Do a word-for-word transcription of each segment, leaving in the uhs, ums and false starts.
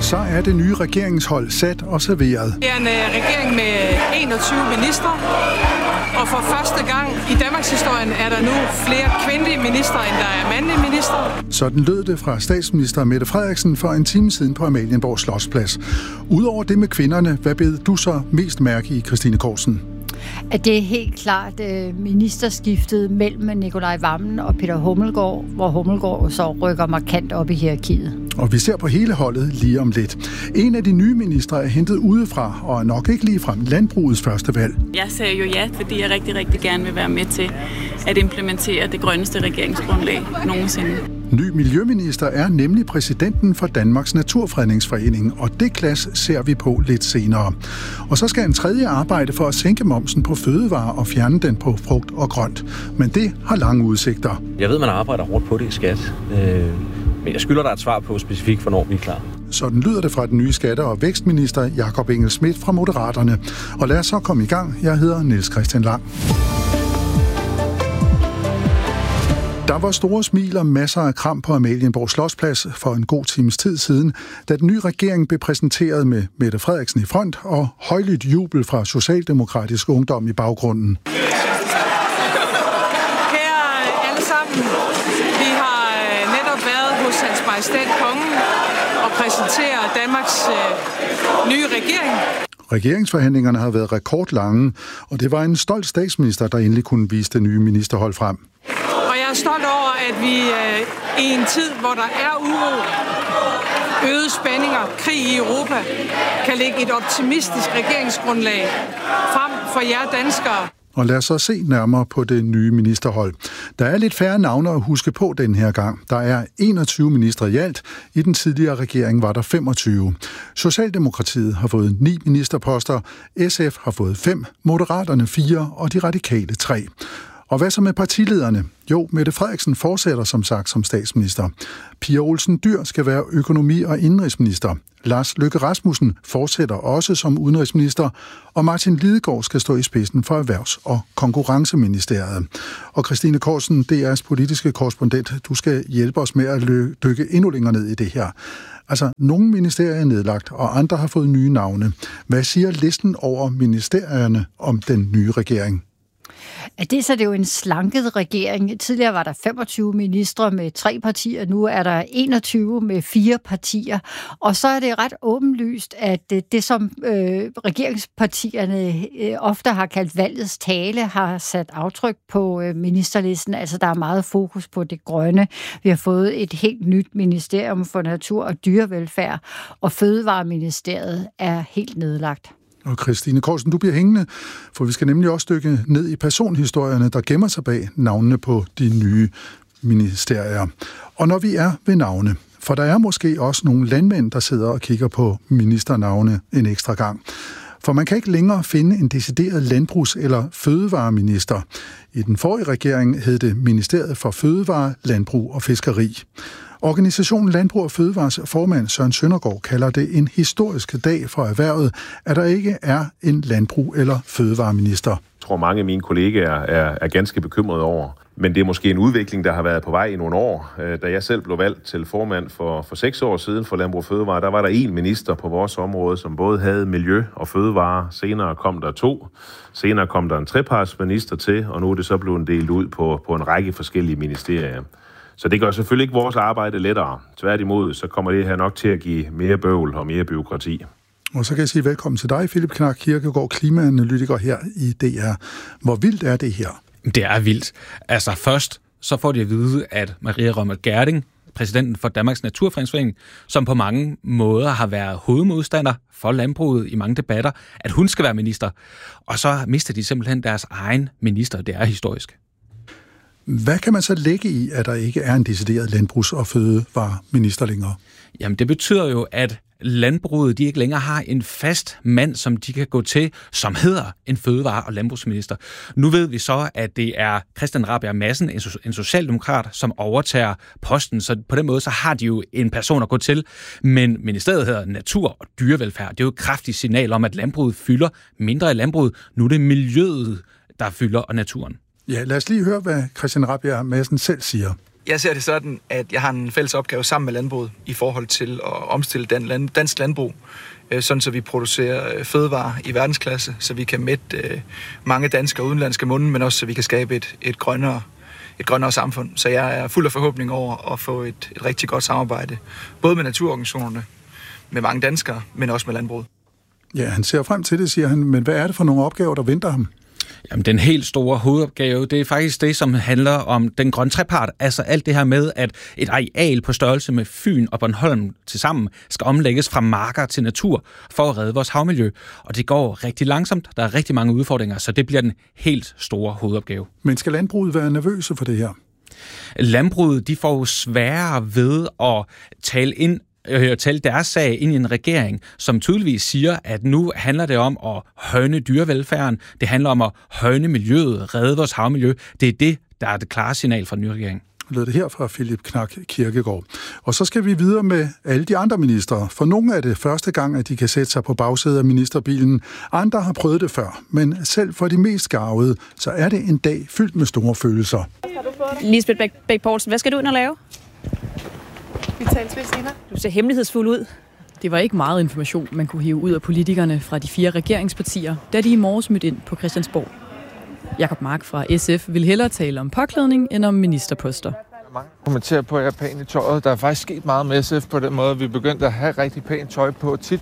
Så er det nye regeringshold sat og serveret. Det er en uh, regering med enogtyve ministre, og for første gang i Danmarks historien er der nu flere kvindelige ministre, end der er mandlige ministre. Sådan lød det fra statsminister Mette Frederiksen for en time siden på Amalienborg Slotsplads. Udover det med kvinderne, hvad bed du så mest mærke i, Christine Korsen? At det er helt klart øh, ministerskiftet mellem Nikolaj Wammen og Peter Hummelgaard, hvor Hummelgaard så rykker markant op i hierarkiet. Og vi ser på hele holdet lige om lidt. En af de nye ministre er hentet udefra, og er nok ikke ligefrem landbrugets første valg. Jeg sagde jo ja, fordi jeg rigtig, rigtig gerne vil være med til at implementere det grønneste regeringsgrundlag nogensinde. Ny miljøminister er nemlig præsidenten for Danmarks Naturfredningsforening, og det klasse ser vi på lidt senere. Og så skal en tredje arbejde for at sænke momsen på fødevarer og fjerne den på frugt og grønt. Men det har lange udsigter. Jeg ved, man arbejder hårdt på det i skat, øh, men jeg skylder dig et svar på specifikt, hvornår vi er klar. Sådan lyder det fra den nye skatte- og vækstminister Jakob Engel-Schmidt fra Moderaterne. Og lad os så komme i gang. Jeg hedder Niels Christian Lang. Der var store smil og masser af kram på Amalienborg Slotsplads for en god times tid siden, da den nye regering blev præsenteret med Mette Frederiksen i front og højlydt jubel fra Socialdemokratisk Ungdom i baggrunden. Kære alle sammen, vi har netop været hos Hans Majestæt Kongen og præsenterer Danmarks øh, nye regering. Regeringsforhandlingerne har været rekordlange, og det var en stolt statsminister, der endelig kunne vise det nye ministerhold frem. Jeg er stolt over, at vi øh, i en tid, hvor der er uro, øgede spændinger, krig i Europa, kan lægge et optimistisk regeringsgrundlag frem for jer danskere. Og lad os så se nærmere på det nye ministerhold. Der er lidt færre navne at huske på den her gang. Der er enogtyve ministre i alt. I den tidligere regering var der femogtyve. Socialdemokratiet har fået ni ministerposter, S F har fået fem, Moderaterne fire og de radikale tre. Og hvad så med partilederne? Jo, Mette Frederiksen fortsætter som sagt som statsminister. Pia Olsen Dyhr skal være økonomi- og indenrigsminister. Lars Løkke Rasmussen fortsætter også som udenrigsminister, og Martin Lidegaard skal stå i spidsen for Erhvervs- og Konkurrenceministeriet. Og Christine Korsen, D R's politiske korrespondent, du skal hjælpe os med at dykke endnu længere ned i det her. Altså, nogle ministerier er nedlagt, og andre har fået nye navne. Hvad siger listen over ministerierne om den nye regering? At det så er det jo en slanket regering. Tidligere var der femogtyve ministre med tre partier, nu er der enogtyve med fire partier. Og så er det ret åbenlyst, at det, det som øh, regeringspartierne øh, ofte har kaldt valgets tale, har sat aftryk på øh, ministerlisten. Altså der er meget fokus på det grønne. Vi har fået et helt nyt ministerium for natur og dyrevelfærd, og Fødevareministeriet er helt nedlagt. Og Christine Korsen, du bliver hængende, for vi skal nemlig også dykke ned i personhistorierne, der gemmer sig bag navnene på de nye ministerier. Og når vi er ved navne, for der er måske også nogle landmænd, der sidder og kigger på ministernavne en ekstra gang. For man kan ikke længere finde en decideret landbrugs- eller fødevareminister. I den forrige regering hed det Ministeriet for Fødevare, Landbrug og Fiskeri. Organisationen Landbrug og Fødevares formand Søren Søndergaard kalder det en historisk dag for erhvervet, at der ikke er en landbrug- eller fødevareminister. Jeg tror, mange af mine kollegaer er, er ganske bekymrede over. Men det er måske en udvikling, der har været på vej i nogle år. Da jeg selv blev valgt til formand for, for seks år siden for Landbrug og Fødevare, der var der en minister på vores område, som både havde miljø og fødevare. Senere kom der to. Senere kom der en trepartsminister til, og nu er det så blevet delt ud på, på en række forskellige ministerier. Så det gør selvfølgelig ikke vores arbejde lettere. Tværtimod, så kommer det her nok til at give mere bøvl og mere byråkrati. Og så kan jeg sige velkommen til dig, Philip Knark Kirkegaard, klimaanalytiker her i D R. Hvor vildt er det her? Det er vildt. Altså først, så får de at vide, at Maria Reumert Gjerding, præsidenten for Danmarks Naturfredningsforening, som på mange måder har været hovedmodstander for landbruget i mange debatter, at hun skal være minister. Og så mister de simpelthen deres egen minister. Det er historisk. Hvad kan man så lægge i, at der ikke er en decideret landbrugs- og fødevareminister længere? Jamen, det betyder jo, at landbruget de ikke længere har en fast mand, som de kan gå til, som hedder en fødevare- og landbrugsminister. Nu ved vi så, at det er Christian Rabjerg Madsen, en socialdemokrat, som overtager posten, så på den måde så har de jo en person at gå til. Men ministeriet hedder Natur og Dyrevelfærd. Det er jo et kraftigt signal om, at landbruget fylder mindre i landbruget. Nu er det miljøet, der fylder, og naturen. Ja, lad os lige høre, hvad Christian Rabjerg Madsen selv siger. Jeg ser det sådan, at jeg har en fælles opgave sammen med landbruget i forhold til at omstille dansk landbrug, sådan så vi producerer fødevarer i verdensklasse, så vi kan mætte mange danske og udenlandske munde, men også så vi kan skabe et, et, grønnere, et grønnere samfund. Så jeg er fuld af forhåbning over at få et, et rigtig godt samarbejde, både med naturorganisationerne, med mange danskere, men også med landbruget. Ja, han ser frem til det, siger han, men hvad er det for nogle opgaver, der venter ham? Jamen, den helt store hovedopgave, det er faktisk det, som handler om den grønne trepart. Altså alt det her med, at et areal på størrelse med Fyn og Bornholm tilsammen skal omlægges fra marker til natur for at redde vores havmiljø. Og det går rigtig langsomt. Der er rigtig mange udfordringer, så det bliver den helt store hovedopgave. Men skal landbruget være nervøse for det her? Landbruget, de får jo sværere ved at tale ind øh, tale deres sag ind i en regering, som tydeligvis siger, at nu handler det om at højne dyrevelfærden, det handler om at højne miljøet, redde vores havmiljø. Det er det, der er det klare signal fra den nye regering. Lød det her fra Philip Knak Kirkegaard. Og så skal vi videre med alle de andre ministre. For nogle er det første gang, at de kan sætte sig på bagsædet af ministerbilen. Andre har prøvet det før, men selv for de mest garvede, så er det en dag fyldt med store følelser. Lisbeth Bech-Poulsen, hvad skal du ind og lave? Vi taler til senere. Du ser hemmelighedsfuld ud. Det var ikke meget information, man kunne hive ud af politikerne fra de fire regeringspartier, da de i morges mødte ind på Christiansborg. Jakob Mark fra S F vil hellere tale om påklædning end om ministerposter. Mange kommenterer på, at jeg er pæn i tøjet. Der er faktisk sket meget med S F på den måde. Vi begyndte at have rigtig pænt tøj på tit.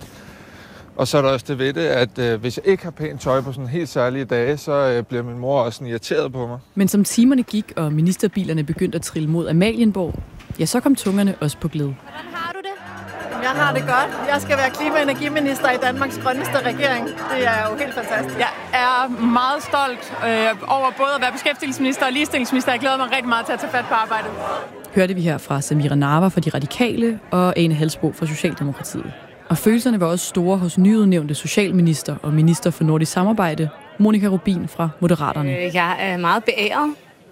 Og så er der også det ved det, at øh, hvis jeg ikke har pænt tøj på sådan helt særlige dage, så øh, bliver min mor også sådan irriteret på mig. Men som timerne gik, og ministerbilerne begyndte at trille mod Amalienborg, ja, så kom tungerne også på gled. Hvordan har du det? Jeg har det godt. Jeg skal være klima- og energiminister i Danmarks grønneste regering. Det er jo helt fantastisk. Jeg er meget stolt øh, over både at være beskæftigelsesminister og ligestillingsminister. Jeg glæder mig rigtig meget til at tage fat på arbejdet. Hørte vi her fra Samira Nawa fra De Radikale og Ane Halsbo fra Socialdemokratiet. Og følelserne var også store hos nyudnævnte socialminister og minister for nordisk samarbejde, Monika Rubin fra Moderaterne. Jeg er meget beæret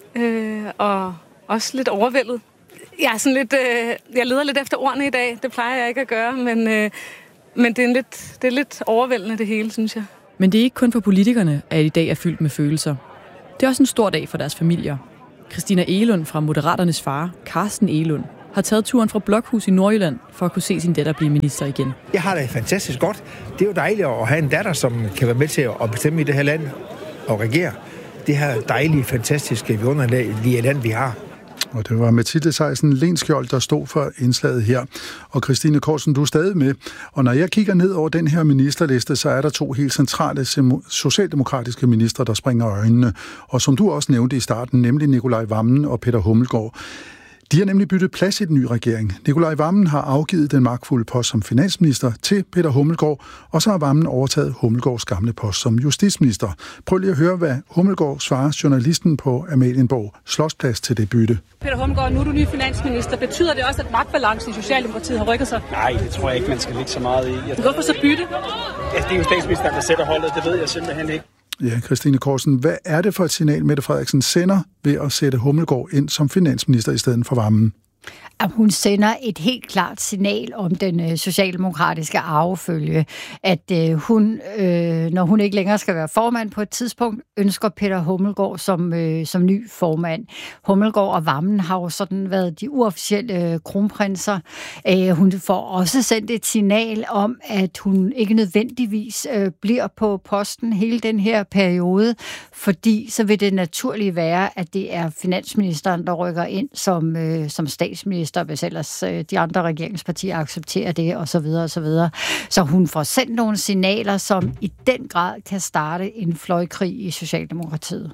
øh, og også lidt overvældet. Jeg er sådan lidt, øh, jeg leder lidt efter ordene i dag. Det plejer jeg ikke at gøre, men, øh, men det, er lidt, det er lidt overvældende det hele, synes jeg. Men det er ikke kun for politikerne, at i dag er fyldt med følelser. Det er også en stor dag for deres familier. Christina Egelund fra Moderaternes far, Carsten Egelund, har taget turen fra Blokhus i Nordjylland for at kunne se sin datter blive minister igen. Jeg har det fantastisk godt. Det er jo dejligt at have en datter, som kan være med til at bestemme i det her land og regere. Det her dejlige, fantastiske, vidunderlige land, vi har. Og det var Mathilde Sejsen Lenskjold, der stod for indslaget her. Og Christine Korsen, du er stadig med. Og når jeg kigger ned over den her ministerliste, så er der to helt centrale socialdemokratiske ministre, der springer øjnene. Og som du også nævnte i starten, nemlig Nikolaj Wammen og Peter Hummelgaard. De har nemlig byttet plads i den nye regering. Nikolaj Wammen har afgivet den magtfulde post som finansminister til Peter Hummelgaard, og så har Wammen overtaget Hummelgaards gamle post som justitsminister. Prøv lige at høre, hvad Hummelgaard svarer journalisten på Amalienborg Slotsplads til det bytte. Peter Hummelgaard, nu er du ny finansminister. Betyder det også, at magtbalancen i Socialdemokratiet har rykket sig? Nej, det tror jeg ikke, man skal lægge så meget i. Jeg... Hvorfor så bytte? Ja, det er jo statsministeren, der sætter holdet. Det ved jeg simpelthen ikke. Ja, Christine Korsen, hvad er det for et signal, Mette Frederiksen sender ved at sætte Hummelgaard ind som finansminister i stedet for Wammen? At hun sender et helt klart signal om den øh, socialdemokratiske arvefølge, at øh, hun, øh, når hun ikke længere skal være formand på et tidspunkt, ønsker Peter Hummelgaard som, øh, som ny formand. Hummelgaard og Wammen har jo sådan været de uofficielle øh, kronprinser. Øh, hun får også sendt et signal om, at hun ikke nødvendigvis øh, bliver på posten hele den her periode, fordi så vil det naturligt være, at det er finansministeren, der rykker ind som, øh, som statsminister, hvis ellers øh, de andre regeringspartier accepterer det, og så videre, og så videre. Så hun får sendt nogle signaler, som i den grad kan starte en fløjkrig i Socialdemokratiet.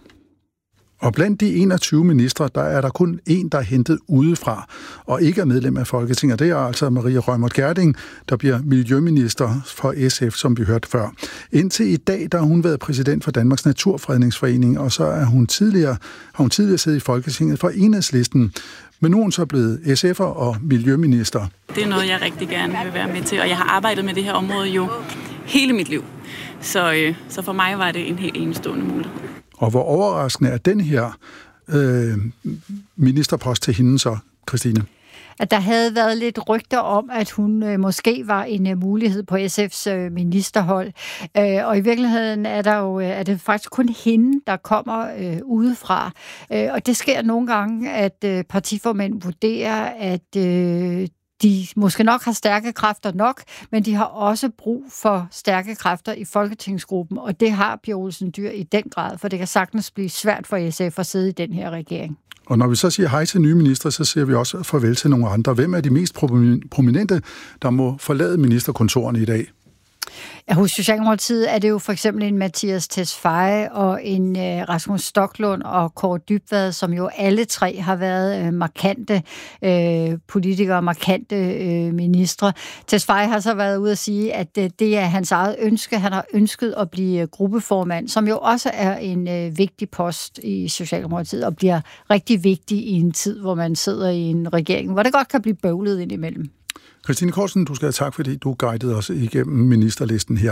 Og blandt de enogtyve ministre, der er der kun en, der er hentet udefra, og ikke er medlem af Folketinget. Det er altså Marie Reumert Gjerding, der bliver miljøminister for S F, som vi hørte før. Indtil i dag, der har hun været præsident for Danmarks Naturfredningsforening, og så er hun tidligere, har hun tidligere siddet i Folketinget for Enhedslisten. Men nu er hun så blevet S F'er og miljøminister. Det er noget, jeg rigtig gerne vil være med til, og jeg har arbejdet med det her område jo hele mit liv. Så, øh, så for mig var det en helt enestående mulighed. Og hvor overraskende er den her øh, ministerpost til hende så, Christine? at der havde været lidt rygter om, at hun øh, måske var en øh, mulighed på S F's øh, ministerhold. Øh, og i virkeligheden er, der jo, øh, er det faktisk kun hende, der kommer øh, udefra. Øh, og det sker nogle gange, at øh, partiformænd vurderer, at øh, de måske nok har stærke kræfter nok, men de har også brug for stærke kræfter i folketingsgruppen, og det har Pia Olsen Dyhr i den grad, for det kan sagtens blive svært for S F at sidde i den her regering. Og når vi så siger hej til nye ministre, så siger vi også farvel til nogle andre. Hvem er de mest prominente, der må forlade ministerkontorerne i dag? Ja, hos Socialdemokratiet er det jo for eksempel en Mattias Tesfaye og en øh, Rasmus Stoklund og Kaare Dybvad, som jo alle tre har været øh, markante øh, politikere, markante øh, ministre. Tesfaye har så været ude at sige, at øh, det er hans eget ønske. Han har ønsket at blive gruppeformand, som jo også er en øh, vigtig post i Socialdemokratiet og bliver rigtig vigtig i en tid, hvor man sidder i en regering, hvor det godt kan blive bøvlet indimellem. Christine Korsen, du skal have tak, fordi du guidede os igennem ministerlisten her.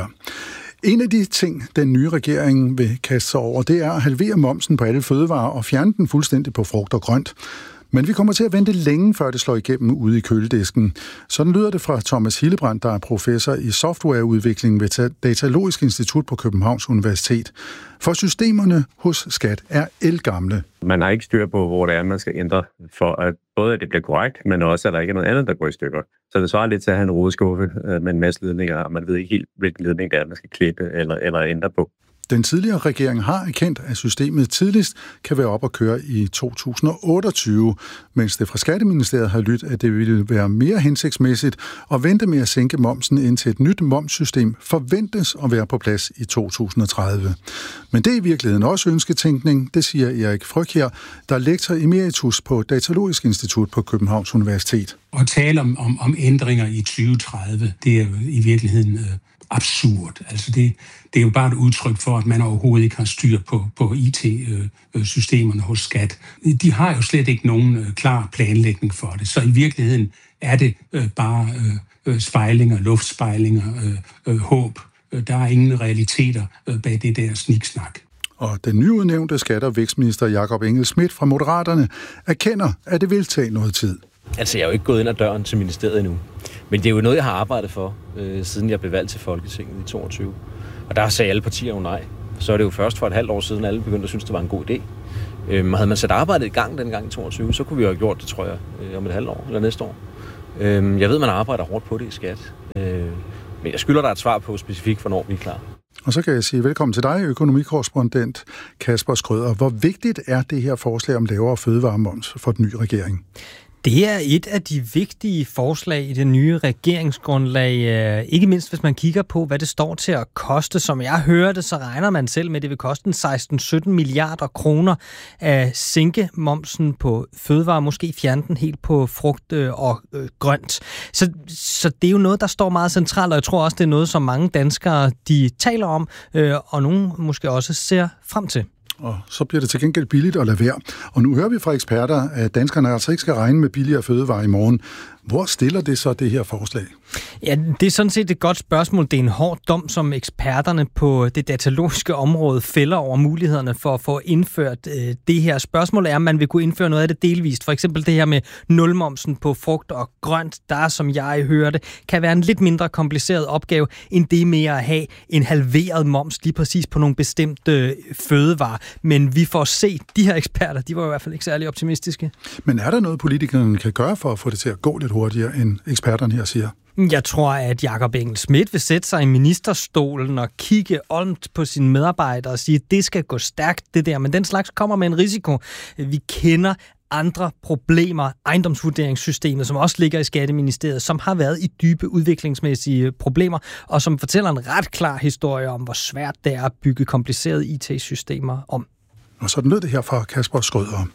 En af de ting, den nye regering vil kaste sig over, det er at halvere momsen på alle fødevarer og fjerne den fuldstændig på frugt og grønt. Men vi kommer til at vente længe, før det slår igennem ude i køledisken. Sådan lyder det fra Thomas Hillebrand, der er professor i softwareudvikling ved Datalogisk Institut på Københavns Universitet. For systemerne hos Skat er ældgamle. Man har ikke styr på, hvor det er, man skal ændre, for at både at det bliver korrekt, men også at der ikke er noget andet, der går i stykker. Så det svarer lidt til at have en rodeskuffe med en masse ledninger, og man ved ikke helt, hvilken ledning det er, man skal klippe eller, eller ændre på. Den tidligere regering har erkendt, at systemet tidligst kan være op at køre i to tusind og otteogtyve, mens det fra Skatteministeriet har lyttet, at det ville være mere hensigtsmæssigt at vente med at sænke momsen, indtil et nyt momssystem forventes at være på plads i to tusind og tredive. Men det er i virkeligheden også ønsketænkning, det siger Erik Frøkjær, der er lektor emeritus på Datalogisk Institut på Københavns Universitet. At tale om, om, om ændringer i tyve tredive, det er i virkeligheden øh, absurd. Altså det, det er jo bare et udtryk for, at man overhovedet ikke har styr på, på I T-systemerne hos Skat. De har jo slet ikke nogen øh, klar planlægning for det, så i virkeligheden er det øh, bare øh, spejlinger, luftspejlinger, øh, øh, håb. Der er ingen realiteter øh, bag det der sniksnak. Og den nyudnævnte skatte- og vækstminister Jakob Engel-Schmidt fra Moderaterne erkender, at det vil tage noget tid. Altså, jeg er jo ikke gået ind ad døren til ministeriet endnu. Men det er jo noget, jeg har arbejdet for, øh, siden jeg blev valgt til Folketinget i toogtyve. Og der sagde alle partier jo nej. Så er det jo først for et halvt år siden, alle begyndte at synes, det var en god idé. Øh, havde man sat arbejdet i gang dengang i toogtyve, så kunne vi jo have gjort det, tror jeg, øh, om et halvt år eller næste år. Øh, jeg ved, man arbejder hårdt på det i Skat. Øh, men jeg skylder dig et svar på specifikt, hvornår vi er klar. Og så kan jeg sige velkommen til dig, økonomikorrespondent Kasper Skrøder. Hvor vigtigt er det her forslag om lavere fødevaremoms for den nye regering? Det er et af de vigtige forslag i det nye regeringsgrundlag, ikke mindst hvis man kigger på, hvad det står til at koste. Som jeg hørte, så regner man selv med, at det vil koste seksten til sytten milliarder kroner at sænke momsen på fødevarer, måske fjerne den helt på frugt og grønt. Så, så det er jo noget, der står meget centralt, og jeg tror også, det er noget, som mange danskere de taler om, og nogen måske også ser frem til. Og så bliver det til gengæld billigt at lade være. Og nu hører vi fra eksperter, at danskerne altså ikke skal regne med billigere fødevarer i morgen. Hvor stiller det så det her forslag? Ja, det er sådan set et godt spørgsmål. Det er en hård dom, som eksperterne på det datalogiske område fælder over mulighederne for at få indført øh, det her. Spørgsmålet er, om man vil kunne indføre noget af det delvist. For eksempel det her med nulmomsen på frugt og grønt, der, som jeg hørte, kan være en lidt mindre kompliceret opgave, end det med at have en halveret moms lige præcis på nogle bestemte øh, fødevarer. Men vi får se, de her eksperter, de var i hvert fald ikke særlig optimistiske. Men er der noget, politikerne kan gøre for at få det til at gå lidt hurtigere, end eksperterne her siger? Jeg tror, at Jakob Engel-Schmidt vil sætte sig i ministerstolen og kigge olmt på sine medarbejdere og sige, at det skal gå stærkt, det der. Men den slags kommer med en risiko. Vi kender andre problemer, ejendomsvurderingssystemet, som også ligger i Skatteministeriet, som har været i dybe udviklingsmæssige problemer, og som fortæller en ret klar historie om, hvor svært det er at bygge komplicerede I T-systemer om. Og sådan lød det her fra Kasper Skrøder.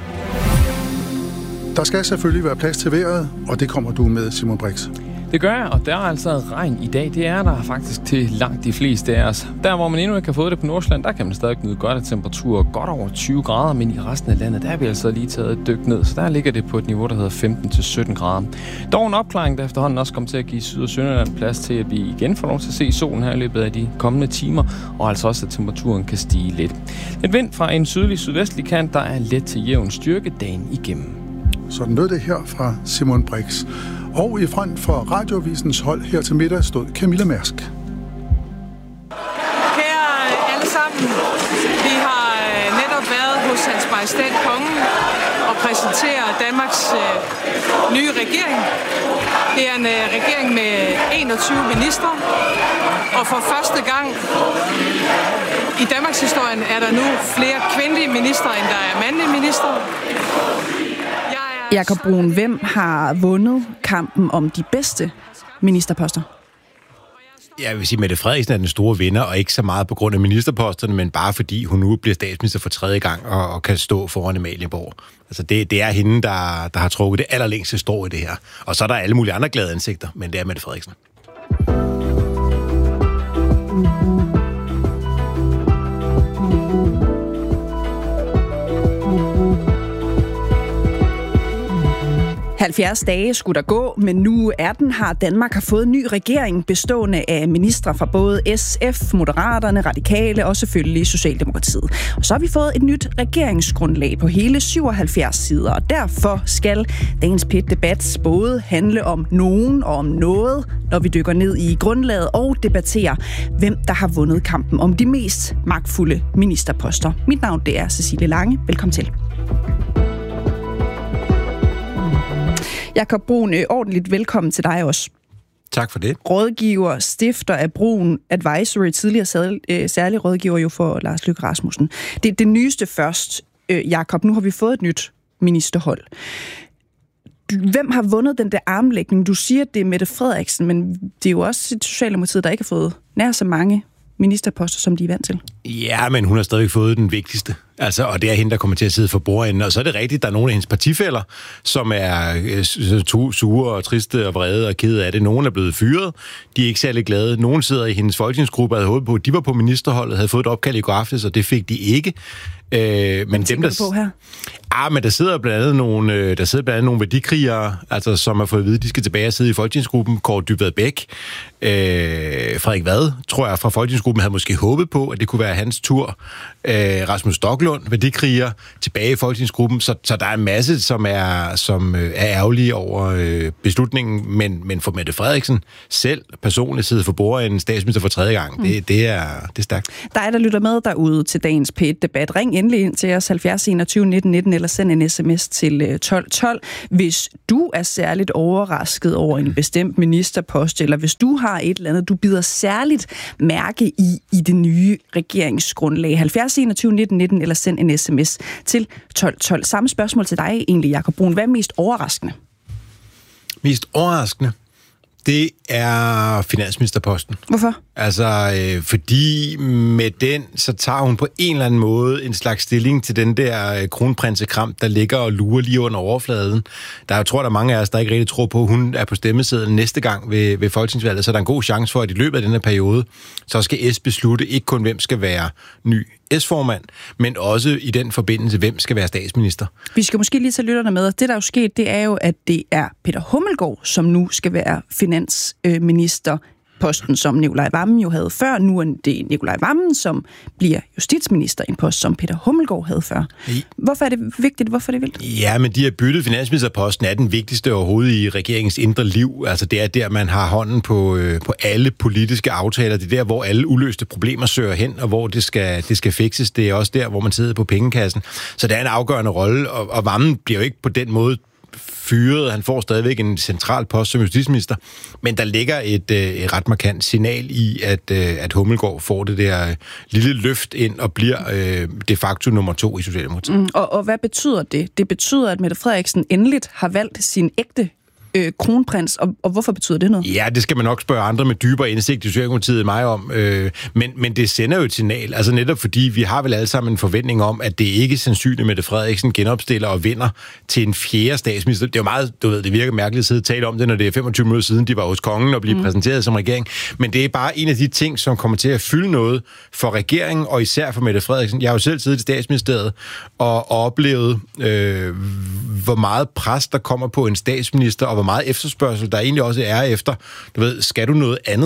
Der skal selvfølgelig være plads til vejret, og det kommer du med, Simon Brix. Det gør jeg, og der er altså regn i dag. Det er der faktisk til langt de fleste af os. Der, hvor man endnu ikke har fået det på Nordsjælland, der kan man stadig nyde godt af temperaturer godt over tyve grader, men i resten af landet, der er vi altså lige taget et dyk ned, så der ligger det på et niveau, der hedder femten til sytten grader. Dog en opklaring, der efterhånden også kommer til at give Syd- og Sønderland plads til, at vi igen får lov til at se solen her i løbet af de kommende timer, og altså også, at temperaturen kan stige lidt. Et vind fra en sydlig sydvestlig kant, der er let til jævn styrke dagen igennem. Sådan lød det her fra Simon Brix. Og i front for Radioavisens hold her til middag stod Camilla Mærsk. Kære alle sammen, vi har netop været hos Hans Majestæt Kongen og præsentere Danmarks øh, nye regering. Det er en øh, regering med enogtyve ministre, og for første gang i Danmarks historien er der nu flere kvindelige ministre, end der er mandlige ministre. Jakob Bruun, hvem har vundet kampen om de bedste ministerposter? Jeg vil sige, at Mette Frederiksen er den store vinder, og ikke så meget på grund af ministerposterne, men bare fordi hun nu bliver statsminister for tredje gang og, og kan stå foran Amalienborg. Altså det, det er hende, der, der har trukket det allerlængste strå i det her. Og så er der alle mulige andre glade ansigter, men det er Mette Frederiksen. halvfjerds dage skulle der gå, men nu er den her. Danmark har fået en ny regering bestående af ministre fra både S F, Moderaterne, Radikale og selvfølgelig Socialdemokratiet. Og så har vi fået et nyt regeringsgrundlag på hele syvoghalvfjerds sider, og derfor skal dagens P et-debat både handle om nogen og om noget, når vi dykker ned i grundlaget og debatterer, hvem der har vundet kampen om de mest magtfulde ministerposter. Mit navn det er Cecilie Lange. Velkommen til. Jakob Bruun, ordentligt velkommen til dig også. Tak for det. Rådgiver, stifter af Bruun Advisory, tidligere særlig rådgiver jo for Lars Løkke Rasmussen. Det er det nyeste først, Jakob. Nu har vi fået et nyt ministerhold. Hvem har vundet den der armlægning? Du siger, at det er Mette Frederiksen, men det er jo også Socialdemokratiet, der ikke har fået nær så mange ministerposter, som de er vant til. Ja, men hun har stadig fået den vigtigste. Altså, og det er hende, der kommer til at sidde for bordenden. Og så er det rigtigt, der er nogle af hendes partifæller, som er øh, sure og triste og vrede og kede af det. Nogle er blevet fyret. De er ikke særlig glade. Nogle sidder i hendes folketingsgruppe og havde håbet på, at de var på ministerholdet, havde fået et opkald i går aftes, og det fik de ikke. Øh, men dem, der, på her? Ah, men der sidder blandt andet nogle, der sidder blandt andet nogle værdikrigere, altså, som har fået at vide, at de skal tilbage og sidde i folketingsgruppen. Kåre Dybvad Bæk, øh, Frederik Vad, tror jeg, fra folketingsgruppen havde måske håbet på, at det kunne være hans tur. Øh, Rasmus Stoklund, værdikriger, tilbage i folketingsgruppen. Så, så der er en masse, som er, som er ærgerlige over øh, beslutningen, men, men for Mette Frederiksen selv personligt sidder for bordenden statsminister for tredje gang. Mm. Det, det, er, det er stærkt. Der er der lytter med derude til dagens P et-debat. Ring endelig ind til os halvfjerds enogtyve nitten nitten eller send en sms til tolv tolv, hvis du er særligt overrasket over en bestemt ministerpost, eller hvis du har et eller andet, du bider særligt mærke i i det nye regeringsgrundlag. halvfjerds enogtyve nitten nitten eller send en sms til tolv tolv. Samme spørgsmål til dig egentlig, Jakob Bruun. Hvad er mest overraskende? Mest overraskende? Det er finansministerposten. Hvorfor? Altså, øh, fordi med den, så tager hun på en eller anden måde en slags stilling til den der øh, kronprinsekram, der ligger og lurer lige under overfladen. Der jeg tror, der er mange af os, der ikke rigtig tror på, at hun er på stemmesedlen næste gang ved, ved folketingsvalget, så der er en god chance for, at i løbet af den her periode, så skal S beslutte ikke kun, hvem skal være ny S-formand, men også i den forbindelse, hvem skal være statsminister. Vi skal måske lige tage lytterne med. Det, der er jo sket, det er jo, at det er Peter Hummelgaard, som nu skal være finansminister. Posten, som Nikolaj Wammen jo havde før. Nu er det Nikolaj Wammen, som bliver justitsminister, en post, som Peter Hummelgaard havde før. Hvorfor er det vigtigt? Hvorfor er det vildt? Ja, men de har byttet finansministerposten er den vigtigste overhovedet i regeringens indre liv. Altså det er der, man har hånden på, øh, på alle politiske aftaler. Det er der, hvor alle uløste problemer søger hen, og hvor det skal, det skal fikses. Det er også der, hvor man sidder på pengekassen. Så det er en afgørende rolle, og, og Wammen bliver jo ikke på den måde fyret. Han får stadigvæk en central post som justitsminister, men der ligger et, øh, et ret markant signal i, at, øh, at Hummelgaard får det der øh, lille løft ind og bliver øh, de facto nummer to i Socialdemokratiet. Mm, og, og hvad betyder det? Det betyder, at Mette Frederiksen endeligt har valgt sin ægte øh, kronprins, og, og hvorfor betyder det noget? Ja, det skal man nok spørge andre med dybere indsigt i Socialdemokratiet end mig om, øh, men, men det sender jo et signal, altså netop fordi vi har vel alle sammen en forventning om, at det ikke er sandsynligt, at Mette Frederiksen genopstiller og vinder til en fjerde statsminister. Det er jo meget, du ved, det virker mærkeligt at sidde og tale om det, når det er femogtyve minutter siden, de var hos kongen og blev mm. præsenteret som regering, men det er bare en af de ting, som kommer til at fylde noget for regeringen, og især for Mette Frederiksen. Jeg har jo selv siddet i statsministeriet og, og oplevet, øh, hvor meget pres der kommer på en statsminister, og hvor meget efterspørgsel der egentlig også er efter, du ved, skal du noget andet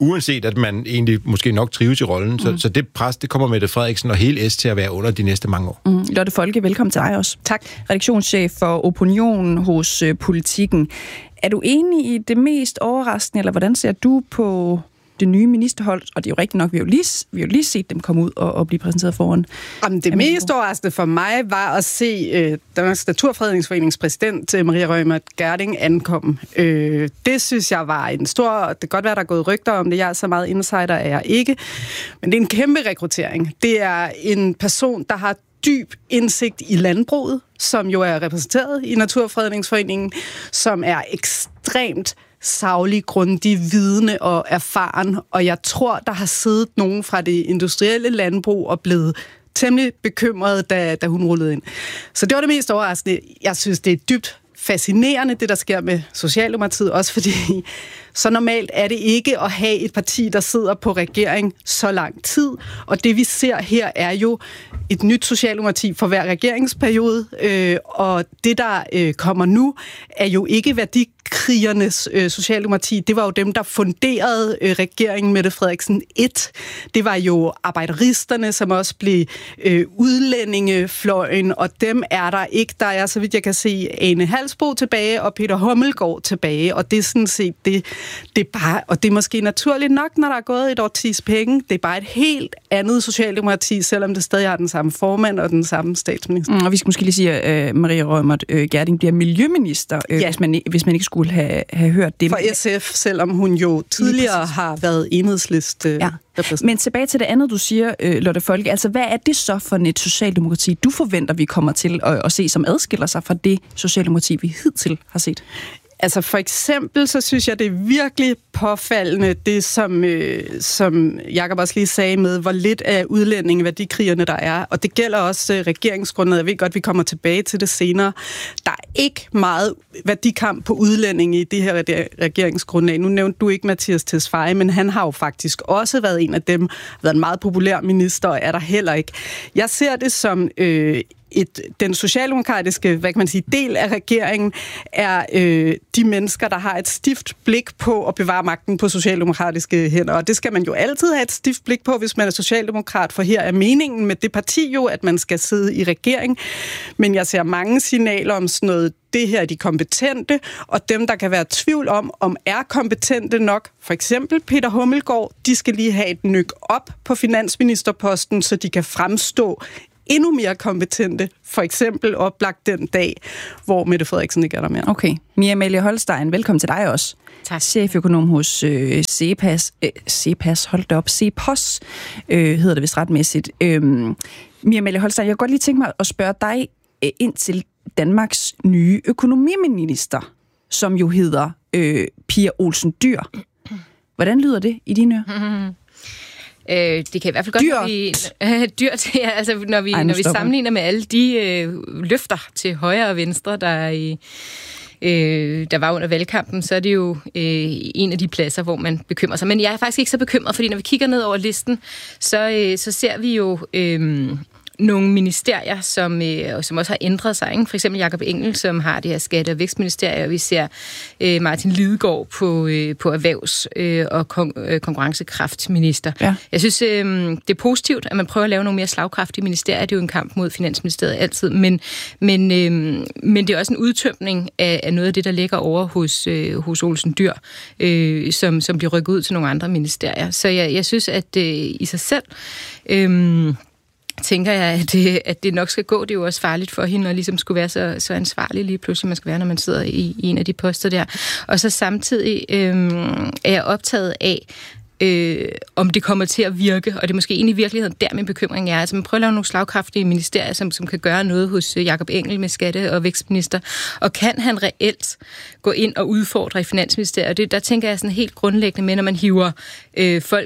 uanset at man egentlig måske nok trives i rollen. Mm. Så, så det pres, det kommer Mette Frederiksen og hele S til at være under de næste mange år. Mm. Lotte Folke, velkommen til dig også. Tak. Redaktionschef for Opinion hos uh, Politikken. Er du enig i det mest overraskende, eller hvordan ser du på det nye ministerhold? Og det er jo rigtigt nok, vi har jo lige, vi har jo lige set dem komme ud og, og blive præsenteret foran. Jamen, det mest overraskende for mig var at se øh, Danmarks Naturfredningsforenings præsident, øh, Maria Reumert Gjerding, ankomme. Øh, det synes jeg var en stor... Det kan godt være, der er gået rygter om det. Jeg er så meget insider, er jeg ikke. Men det er en kæmpe rekruttering. Det er en person, der har dyb indsigt i landbruget, som jo er repræsenteret i Naturfredningsforeningen, som er ekstremt saglig, grundig, vidende og erfaren, og jeg tror, der har siddet nogen fra det industrielle landbrug og blevet temmelig bekymret, da, da hun rullede ind. Så det var det mest overraskende. Jeg synes, det er dybt fascinerende, det der sker med Socialdemokratiet, også fordi så normalt er det ikke at have et parti, der sidder på regering så lang tid, og det vi ser her er jo et nyt Socialdemokrati for hver regeringsperiode, øh, og det der øh, kommer nu, er jo ikke værdikrigernes øh, Socialdemokrati, det var jo dem, der funderede øh, regeringen Mette Frederiksen et. Det var jo arbejderisterne, som også blev øh, udlændingefløjen, og dem er der ikke. Der er, så vidt jeg kan se, Ane Halsbro tilbage og Peter Hummelgaard tilbage, og det er sådan set det, det er bare, og det er måske naturligt nok, når der er gået et årtis penge, det er bare et helt andet Socialdemokrati, selvom det stadig har den samme formand og den samme statsminister. Mm, og vi skal måske lige sige, at uh, Maria Reumert uh, Gjerding bliver miljøminister, uh, ja. hvis, man, hvis man ikke skulle have, have hørt det. For S F, selvom hun jo tidligere har været enhedslist. Uh, ja. Men tilbage til det andet, du siger, uh, Lotte Folke, altså hvad er det så for et Socialdemokrati, du forventer, vi kommer til at, at se, som adskiller sig fra det Socialdemokrati, vi hidtil har set? Altså for eksempel, så synes jeg, det er virkelig påfaldende, det som, øh, som Jacob også lige sagde med, hvor lidt af udlændinge værdikrigerne der er. Og det gælder også øh, regeringsgrundlaget. Jeg ved godt, vi kommer tilbage til det senere. Der er ikke meget værdikamp på udlændinge i det her regeringsgrundlag. Nu nævnte du ikke Mathias Tesfaye, men han har jo faktisk også været en af dem, været en meget populær minister, og er der heller ikke. Jeg ser det som... Øh, Et, den socialdemokratiske, hvad kan man sige, del af regeringen er øh, de mennesker, der har et stift blik på at bevare magten på socialdemokratiske hænder. Og det skal man jo altid have et stift blik på, hvis man er socialdemokrat, for her er meningen med det parti jo, at man skal sidde i regering. Men jeg ser mange signaler om sådan noget, det her er de kompetente, og dem, der kan være tvivl om, om er kompetente nok, for eksempel Peter Hummelgaard, de skal lige have et nyk op på finansministerposten, så de kan fremstå endnu mere kompetente, for eksempel oplagt den dag, hvor Mette Frederiksen ikke er der mere. Okay. Mia Amalie Holstein, velkommen til dig også. Tak. Cheføkonom hos øh, CEPAS, øh, CEPAS, hold da op, CEPOS, øh, hedder det vist retmæssigt. Øh, Mia Amalie Holstein, jeg kunne godt lige tænke mig at spørge dig øh, ind til Danmarks nye økonomiminister, som jo hedder øh, Pia Olsen Dyhr. Hvordan lyder det i dine ører? Øh, det kan i hvert fald godt, dyrt. Når vi, øh, dyrt, ja, altså når vi, Ej, når vi sammenligner med alle de øh, løfter til højre og venstre, der, øh, øh, der var under valgkampen, så er det jo øh, en af de pladser, hvor man bekymrer sig. Men jeg er faktisk ikke så bekymret, fordi når vi kigger ned over listen, så, øh, så ser vi jo... Øh, nogle ministerier, som, øh, som også har ændret sig. Ikke? For eksempel Jacob Engel, som har det her skatte- og vækstministerium, og vi ser øh, Martin Lidegaard på, øh, på erhvervs- øh, og kon- øh, konkurrencekraftminister. Ja. Jeg synes, øh, det er positivt, at man prøver at lave nogle mere slagkraftige ministerier. Det er jo en kamp mod Finansministeriet altid, men, men, øh, men det er også en udtømning af, af noget af det, der ligger over hos, øh, hos Olsen Dyhr, øh, som, som bliver rykket ud til nogle andre ministerier. Så jeg, jeg synes, at øh, i sig selv... Øh, tænker jeg, at det, at det nok skal gå. Det er jo også farligt for hende at ligesom skulle være så, så ansvarlig lige pludselig, man skal være, når man sidder i, i en af de poster der. Og så samtidig øh, er jeg optaget af, øh, om det kommer til at virke, og det er måske egentlig i virkeligheden der min bekymring er. Altså man prøver at lave nogle slagkraftige ministerier, som, som kan gøre noget hos Jacob Engel med skatte- og vækstminister, og kan han reelt gå ind og udfordre i Finansministeriet? Det, der tænker jeg sådan helt grundlæggende med, når man hiver øh, folk ud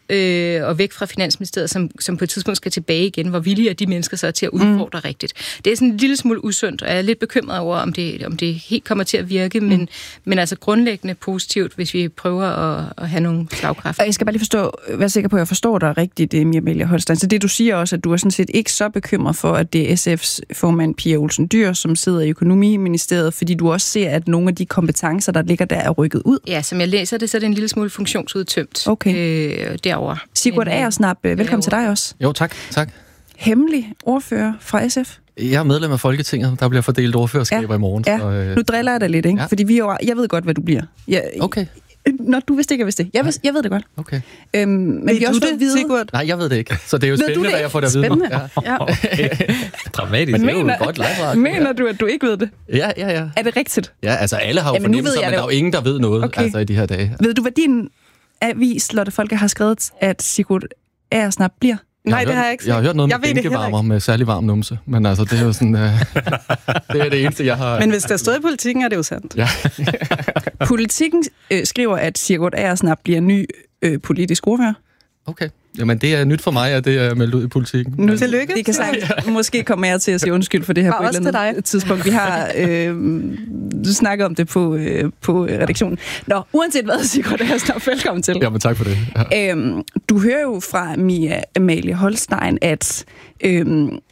øh, og væk fra Finansministeriet, som, som på et tidspunkt skal tilbage igen. Hvor villige er de mennesker så til at udfordre mm. rigtigt? Det er sådan en lille smule usundt, og jeg er lidt bekymret over, om det, om det helt kommer til at virke, mm. men, men altså grundlæggende positivt, hvis vi prøver at, at have nogle slagkræfter. Og jeg skal bare lige forstå, være sikker på, at jeg forstår dig rigtigt, Emilie Holstein. Så det, du siger også, at du er sådan set ikke så bekymret for, at det er S F's formand Pia Olsen Dyhr, som sidder i Økonomiministeriet, fordi du også ser, at nogle af de kompetencer, der ligger der, er rykket ud? Ja, som jeg læser det, så er det en lille smule funktionsudtømt okay. øh, derovre. Sigurd Agersnap, velkommen derovre. Til dig også. Jo, tak. tak. Hemmelig ordfører fra S F. Jeg er medlem af Folketinget, der bliver fordelt ordførerskaber ja. i morgen. Ja. Så, øh... Nu driller jeg dig lidt, ikke? Ja. Fordi vi er, jeg ved godt, hvad du bliver. Jeg, okay. Når du vidste ikke, jeg vidste det. Jeg, vidste, jeg ved det godt. Okay. Øhm, men ved vi også det, vide... Sigurd? Nej, jeg ved det ikke. Så det er jo spændende, hvad jeg får det at vide. Spændende. Ja. Okay. Dramatisk. Men mener, det er jo godt live. Mener du, at du ikke ved det? Ja, ja, ja. Er det rigtigt? Ja, altså alle har jo ja, fornemmelser, men, men der er jo ingen, der ved noget okay. altså, i de her dage. Ved du, hvad din avis, Lotte Folke, har skrevet, at Sigurd Agersnap bliver? Nej, det har jeg ikke. Jeg har hørt noget jeg med bænkevarmer med særlig varm numse, men altså, det er jo sådan, uh, det er det eneste, jeg har... Men hvis der stod i Politikken, er det jo sandt. Ja. Politikken øh, skriver, at Sigurd Agersnap bliver ny øh, politisk ordfører. Okay. Jamen, det er nyt for mig, at det er meldt ud i Politikken. Nu tillykke. Det kan sagt, måske kommer jeg til at sige undskyld for det her på et eller andet tidspunkt. Vi har øh, snakket om det på, øh, på redaktionen. Nå, uanset hvad, Sigurd Agersnap, velkommen til. Jamen, tak for det. Ja. Øhm, du hører jo fra Mia Amalie Holstein, at øh,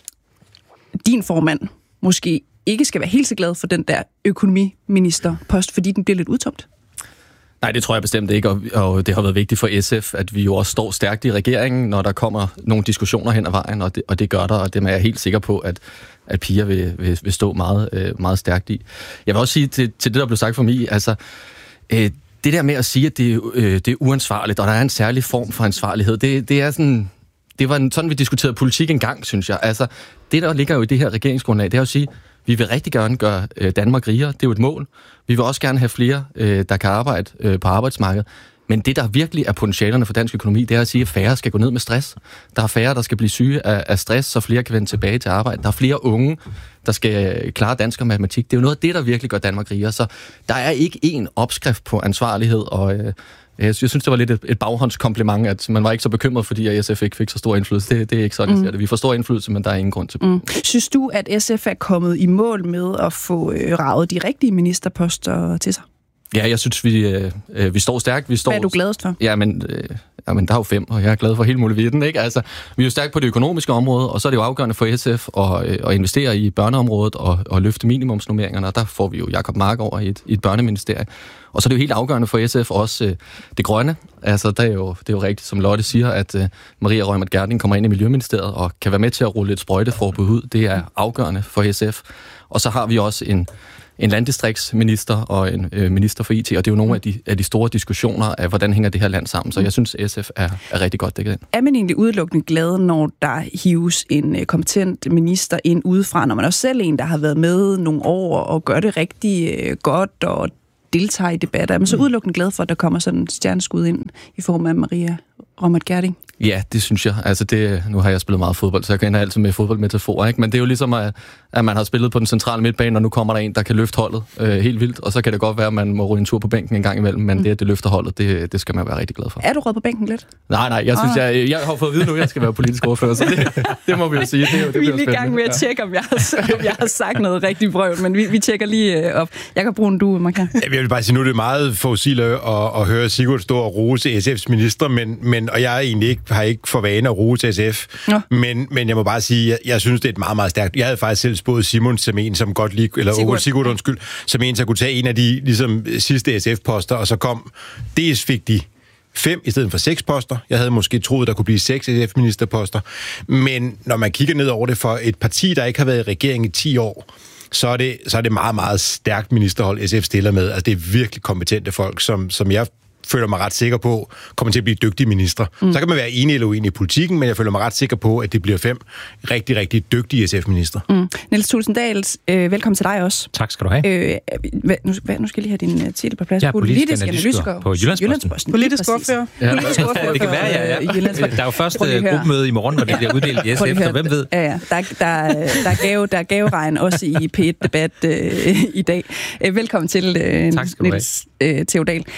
din formand måske ikke skal være helt så glad for den der økonomiministerpost, fordi den bliver lidt udtomt. Nej, det tror jeg bestemt ikke, og, og det har været vigtigt for S F, at vi jo også står stærkt i regeringen, når der kommer nogle diskussioner hen ad vejen, og det, og det gør der, og det er jeg helt sikker på, at, at Pia vil, vil, vil stå meget, øh, meget stærkt i. Jeg vil også sige til, til det, der blev sagt for mig, altså, øh, det der med at sige, at det, øh, det er uansvarligt, og der er en særlig form for ansvarlighed, det, det er sådan... Det var sådan, vi diskuterede politik engang, synes jeg. Altså, det, der ligger jo i det her regeringsgrundlag, det er at sige, vi vil rigtig gerne gøre Danmark rigere. Det er jo et mål. Vi vil også gerne have flere, der kan arbejde på arbejdsmarkedet. Men det, der virkelig er potentialerne for dansk økonomi, det er at sige, at færre skal gå ned med stress. Der er færre, der skal blive syge af stress, så flere kan vende tilbage til arbejde. Der er flere unge, der skal klare dansk og matematik. Det er jo noget af det, der virkelig gør Danmark rigere. Så der er ikke én opskrift på ansvarlighed, og øh, jeg synes, det var lidt et, et baghåndskompliment, at man var ikke så bekymret, fordi at S F ikke fik så stor indflydelse. Det, det er ikke sådan, mm. jeg ser det. Vi får stor indflydelse, men der er ingen grund til. Mm. Synes du, at S F er kommet i mål med at få øh, raget de rigtige ministerposter til sig? Ja, jeg synes, vi, øh, vi står stærkt. Vi står, Hvad er du gladest for? Ja, men, øh, ja, men der er jo fem, og jeg er glad for hele muligheden, ikke? Altså, vi er jo stærkt på det økonomiske område, og så er det jo afgørende for S F at, øh, at investere i børneområdet og, og løfte minimumsnormeringerne, og der får vi jo Jacob Mark over i et, i et børneministerie. Og så er det jo helt afgørende for S F også øh, det grønne. Altså, det er, jo, det er jo rigtigt, som Lotte siger, at øh, Maria Reumert Gjerding kommer ind i Miljøministeriet og kan være med til at rulle et sprøjteforbud ud. Det er afgørende for S F. Og så har vi også en en landdistriktsminister og en øh, minister for I T, og det er jo nogle af de, af de store diskussioner af, hvordan hænger det her land sammen. Så jeg synes, S F er, er rigtig godt dækket ind. Er man egentlig udelukkende glad, når der hives en øh, kompetent minister ind udefra, når man også selv en, der har været med nogle år og gør det rigtig øh, godt og deltager i debatter? Er man så udelukkende glad for, at der kommer sådan en stjerneskud ind i form af Maria Reumert Gjerding? Ja, det synes jeg. Altså det, nu har jeg spillet meget fodbold, så jeg kan altid med fodboldmetaforer, ikke? Men det er jo ligesom, at, at man har spillet på den centrale midtbane, og nu kommer der en, der kan løfte holdet øh, helt vildt, og så kan det godt være, at man må ryge en tur på bænken en gang imellem, men mm. det, at det løfter holdet, det, det skal man være rigtig glad for. Er du rød på bænken lidt? Nej, nej, jeg synes, jeg, jeg har fået at vide nu, at jeg skal være politisk ordfører, så det, det må vi jo sige. Det, det vi er i gang med at tjekke, om jeg har, om jeg har sagt noget rigtig brøvl, men vi, vi tjekker lige øh, op. Jeg kan bruge en du, Marka. Jeg vil bare sige, nu er det meget forudsigeligt at, at høre Sigurd stå og rose S F's minister, men, men, og jeg egentlig ikke, har ikke for vane at rose S F, ja. men, men jeg må bare sige, jeg, jeg synes, det er et meget, meget stærkt. Jeg havde faktisk selv spået Simon som en, som godt lige, eller Sigurd, Sigurd undskyld, som en, der kunne tage en af de ligesom, sidste S F-poster, og så kom, dels fik de fem i stedet for seks poster. Jeg havde måske troet, der kunne blive seks S F-ministerposter, men når man kigger ned over det for et parti, der ikke har været i regering i ti år, så er det, så er det meget, meget stærkt ministerhold, S F stiller med. Altså, det er virkelig kompetente folk, som, som jeg føler mig ret sikker på, kommer til at blive dygtige minister. Mm. Så kan man være enig eller uenig i politikken, men jeg føler mig ret sikker på, at det bliver fem rigtig, rigtig dygtige S F-minister. Mm. Niels Thulesen Dahl, øh, velkommen til dig også. Tak skal du have. Øh, hvad, nu, hvad, nu skal jeg lige have din uh, titel på plads. Ja, politisk, politisk analytiker på Jyllandsposten. Jyllandsposten. Politisk ordfører. Ja. Politisk ordfører. Det kan være, ja. ja. Der er jo først gruppemøde i morgen, hvor det bliver uddelt i S F, så hvem ved? Ja, ja. Der, der, der, er gave, der er gaveregn også i P et-debat øh, i dag. Øh, velkommen til, øh, tak skal du Niels øh, Theodal.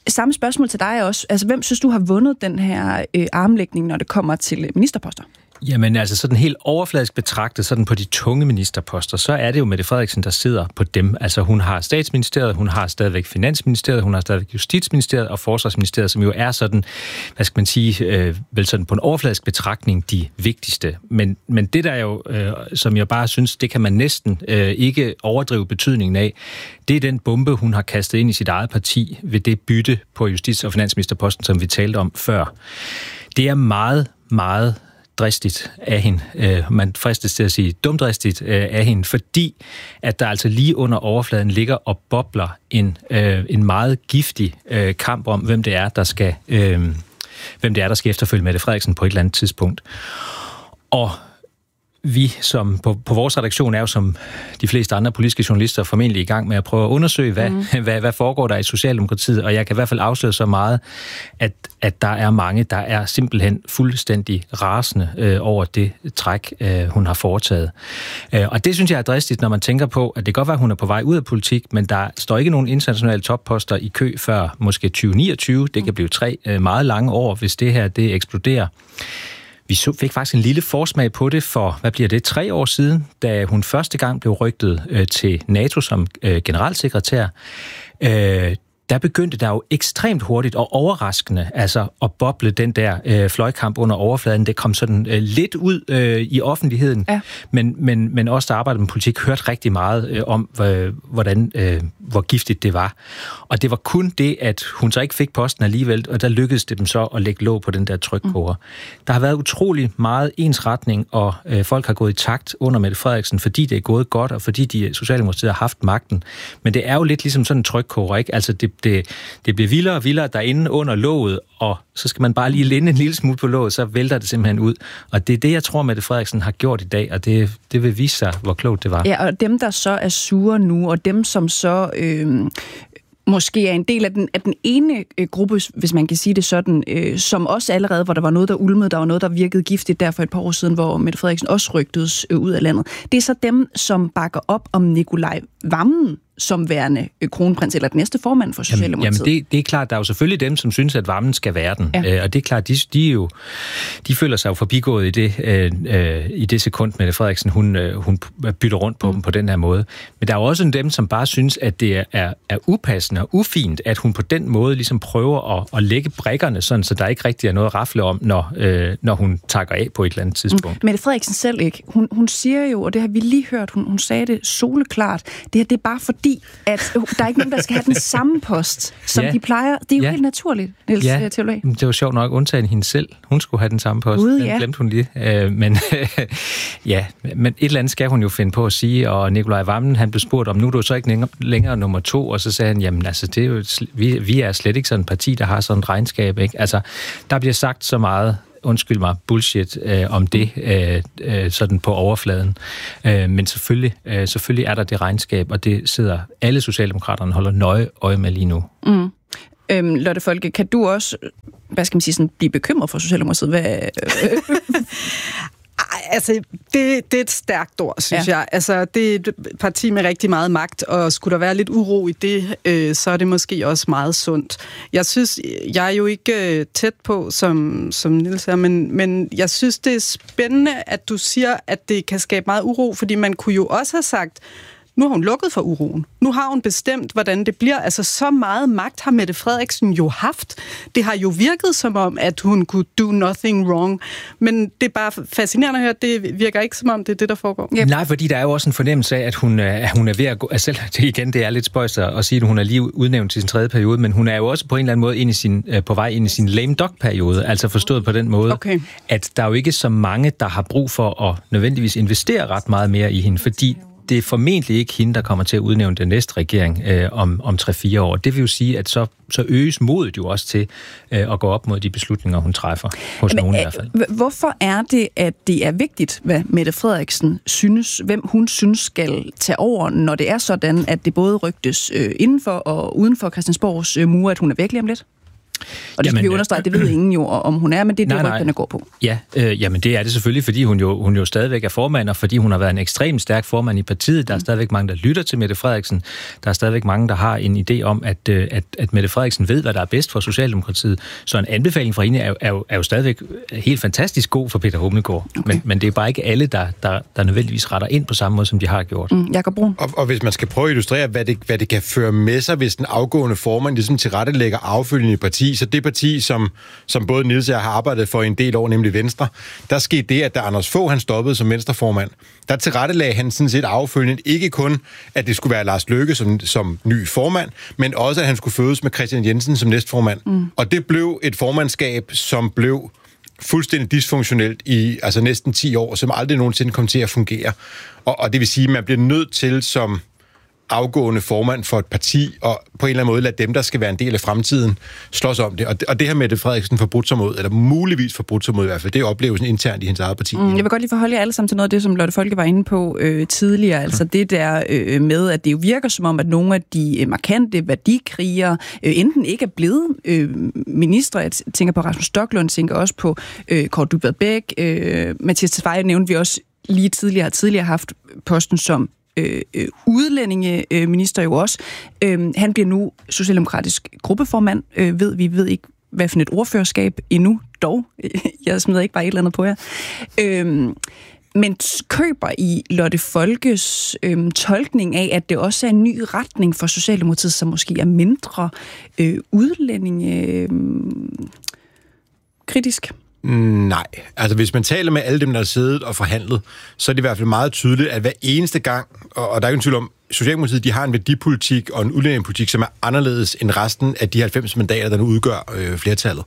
Samme spørgsmål til dig også. Altså, hvem synes du har vundet den her øh, armlægning, når det kommer til ministerposter? Jamen altså sådan helt overfladisk betragtet, sådan på de tunge ministerposter, så er det jo Mette Frederiksen, der sidder på dem. Altså hun har statsministeriet, hun har stadigvæk finansministeriet, hun har stadigvæk justitsministeriet og forsvarsministeriet, som jo er sådan, hvad skal man sige, øh, vel sådan på en overfladisk betragtning de vigtigste. Men, men det der jo, øh, som jeg bare synes, det kan man næsten øh, ikke overdrive betydningen af, det er den bombe, hun har kastet ind i sit eget parti ved det bytte på justits- og finansministerposten, som vi talte om før. Det er meget, meget dristigt af hende. Man fristes til at sige dumdristigt af hende, fordi at der altså lige under overfladen ligger og bobler en, en meget giftig kamp om, hvem det er, der skal, hvem det er, der skal efterfølge Mette Frederiksen på et eller andet tidspunkt. Og vi som på, på vores redaktion er jo som de fleste andre politiske journalister formentlig i gang med at prøve at undersøge, hvad, mm. hvad, hvad foregår der i Socialdemokratiet, og jeg kan i hvert fald afsløre så meget, at, at der er mange, der er simpelthen fuldstændig rasende øh, over det træk, øh, hun har foretaget. Øh, og det synes jeg er dristigt, når man tænker på, at det kan godt være, at hun er på vej ud af politik, men der står ikke nogen internationale topposter i kø før måske tyve niogtyve. Det kan blive tre øh, meget lange år, hvis det her det eksploderer. Vi fik faktisk en lille forsmag på det for, hvad bliver det, tre år siden, da hun første gang blev rygtet øh, til NATO som øh, generalsekretær. Øh, der begyndte der jo ekstremt hurtigt og overraskende altså at boble den der øh, fløjkamp under overfladen. Det kom sådan øh, lidt ud øh, i offentligheden, ja. men, men, men også der arbejdede med politik, hørte rigtig meget øh, om, hvordan, øh, hvor giftigt det var. Og det var kun det, at hun så ikke fik posten alligevel, og der lykkedes det dem så at lægge låg på den der trykkoger. Mm. Der har været utrolig meget ensretning, og øh, folk har gået i takt under Mette Frederiksen, fordi det er gået godt, og fordi de Socialdemokratiet har haft magten. Men det er jo lidt ligesom sådan en trykkoger, ikke? Altså det Det, det bliver vildere og vildere derinde under låget, og så skal man bare lige linde en lille smule på låget, så vælter det simpelthen ud. Og det er det, jeg tror, Mette Frederiksen har gjort i dag, og det, det vil vise sig, hvor klogt det var. Ja, og dem, der så er sure nu, og dem, som så øh, måske er en del af den, af den ene øh, gruppe, hvis man kan sige det sådan, øh, som også allerede, hvor der var noget, der ulmede, der var noget, der virkede giftigt der for et par år siden, hvor Mette Frederiksen også rygtedes øh, ud af landet. Det er så dem, som bakker op om Nikolaj Wammen som værende kronprins, eller den næste formand for Socialdemokratiet. Jamen, jamen det, det er klart, der er jo selvfølgelig dem, som synes, at Wammen skal være den. Ja. Øh, og det er klart, de, de, er jo, de føler sig jo forbigået i det, øh, i det sekund, Mette Frederiksen, hun, øh, hun bytter rundt på mm. dem på den her måde. Men der er jo også dem, som bare synes, at det er, er, er upassende og ufint, at hun på den måde ligesom prøver at, at lægge brikkerne, sådan, så der ikke rigtig er noget at rafle om, når, øh, når hun takker af på et eller andet tidspunkt. Mm. Mette Frederiksen selv ikke. Hun, hun siger jo, og det har vi lige hørt, hun, hun sagde det soleklart, det her, det er bare fordi, at der er ikke nogen, der skal have den samme post, som ja. de plejer. Det er jo ja. helt naturligt, Niels ja. Theolog. Det var sjovt nok, undtagen hende selv. Hun skulle have den samme post. Ude, den ja. glemte hun lige. Øh, men ja, men et eller andet skal hun jo finde på at sige, og Nikolaj Wammen, han blev spurgt om, nu er du så ikke længere, længere nummer to, og så sagde han, jamen altså, det er jo, vi, vi er slet ikke sådan et parti, der har sådan et regnskab, ikke? Altså, der bliver sagt så meget, undskyld mig, bullshit øh, om det, øh, øh, sådan på overfladen. Øh, men selvfølgelig, øh, selvfølgelig er der det regnskab, og det sidder alle socialdemokraterne holder nøje øje med lige nu. Mm. Øhm, Lotte Folke, kan du også, hvad skal man sige, sådan, blive bekymret for Socialdemokratiet? Hvad, Altså, det, det er et stærkt ord, synes ja. jeg. Altså, det er et parti med rigtig meget magt, og skulle der være lidt uro i det, øh, så er det måske også meget sundt. Jeg synes, jeg er jo ikke øh, tæt på, som, som Niels er, men, men jeg synes, det er spændende, at du siger, at det kan skabe meget uro, fordi man kunne jo også have sagt, nu har hun lukket for uroen. Nu har hun bestemt, hvordan det bliver. Altså, så meget magt har Mette Frederiksen jo haft. Det har jo virket som om, at hun kunne do nothing wrong. Men det er bare fascinerende at høre, det virker ikke som om, det er det, der foregår. Yep. Nej, fordi der er jo også en fornemmelse af, at hun, at hun er ved at gå... Altså, selv det igen, det er lidt spøjst at sige, at hun er lige udnævnt til sin tredje periode, men hun er jo også på en eller anden måde ind i sin, på vej ind i sin lame dog-periode. Altså forstået på den måde, okay. at der er jo ikke så mange, der har brug for at nødvendigvis investere ret meget mere i hende, fordi det er formentlig ikke hende, der kommer til at udnævne den næste regering øh, om, om tre fire år. Det vil jo sige, at så, så øges modet jo også til øh, at gå op mod de beslutninger, hun træffer, hos Men, nogen i hvert fald. Hvorfor er det, at det er vigtigt, hvad Mette Frederiksen synes, hvem hun synes skal tage over, når det er sådan, at det både rygtes øh, inden for og uden for Christiansborgs øh, mure, at hun er væk lige om lidt? Og det skal jamen, vi understrege, det ved ingen jo, om hun er, men det er det, rygterne går på. Ja, øh, jamen det er det selvfølgelig, fordi hun jo, hun jo stadigvæk er formand, og fordi hun har været en ekstremt stærk formand i partiet. Der er stadigvæk mange, der lytter til Mette Frederiksen. Der er stadigvæk mange, der har en idé om, at, at, at Mette Frederiksen ved, hvad der er bedst for Socialdemokratiet. Så en anbefaling fra hende er jo, er jo, er jo stadigvæk helt fantastisk god for Peter Hummelgaard. Okay. Men, men det er bare ikke alle, der, der, der nødvendigvis retter ind på samme måde, som de har gjort. Mm, Jakob Brun. Og, og hvis man skal prøve at illustrere, hvad det, hvad det kan føre med sig, hvis den afgående formand ligesom tilrettelægger affølgende parti, så det parti, som, som både Niels og jeg har arbejdet for en del år, nemlig Venstre, der skete det, at da Anders Fogh han stoppede som venstreformand, der tilrettelagde han sådan set affølgende ikke kun, at det skulle være Lars Løkke som, som ny formand, men også, at han skulle fødes med Christian Jensen som næstformand. Mm. Og det blev et formandskab, som blev fuldstændig dysfunktionelt i altså næsten ti år, som aldrig nogensinde kom til at fungere. Og, og det vil sige, at man bliver nødt til som afgående formand for et parti, og på en eller anden måde lade dem, der skal være en del af fremtiden, slås om det. Og det, og det her Mette Frederiksen forbrudt sig mod, eller muligvis forbrudt sig mod i hvert fald, det er oplevelsen internt i hendes eget parti. Mm, jeg vil godt lige forholde jer alle sammen til noget af det, som Lotte Folke var inde på øh, tidligere. Altså det der øh, med, at det jo virker som om, at nogle af de øh, markante værdikrigere øh, enten ikke er blevet øh, ministre. Jeg tænker på Rasmus Stoklund, tænker også på øh, Kaare Dybvad Bek. Øh, Mathias Tesfaye nævnte vi også lige tidligere, har tidligere haft posten som Øh, øh, udlændingeminister jo også. Øh, han bliver nu socialdemokratisk gruppeformand, øh, ved vi ved ikke, hvad for et ordførerskab endnu, dog. Jeg smider ikke bare et eller andet på jer. Øh, men køber I Lotte Folkes øh, tolkning af, at det også er en ny retning for Socialdemokratiet, som måske er mindre øh, udlændinge øh, kritisk? Nej. Altså, hvis man taler med alle dem, der har siddet og forhandlet, så er det i hvert fald meget tydeligt, at hver eneste gang, og, og der er ikke en tvivl om, Socialdemokratiet, de har en værdipolitik og en udlændingepolitik, som er anderledes end resten af de halvfems mandater, der nu udgør øh, flertallet.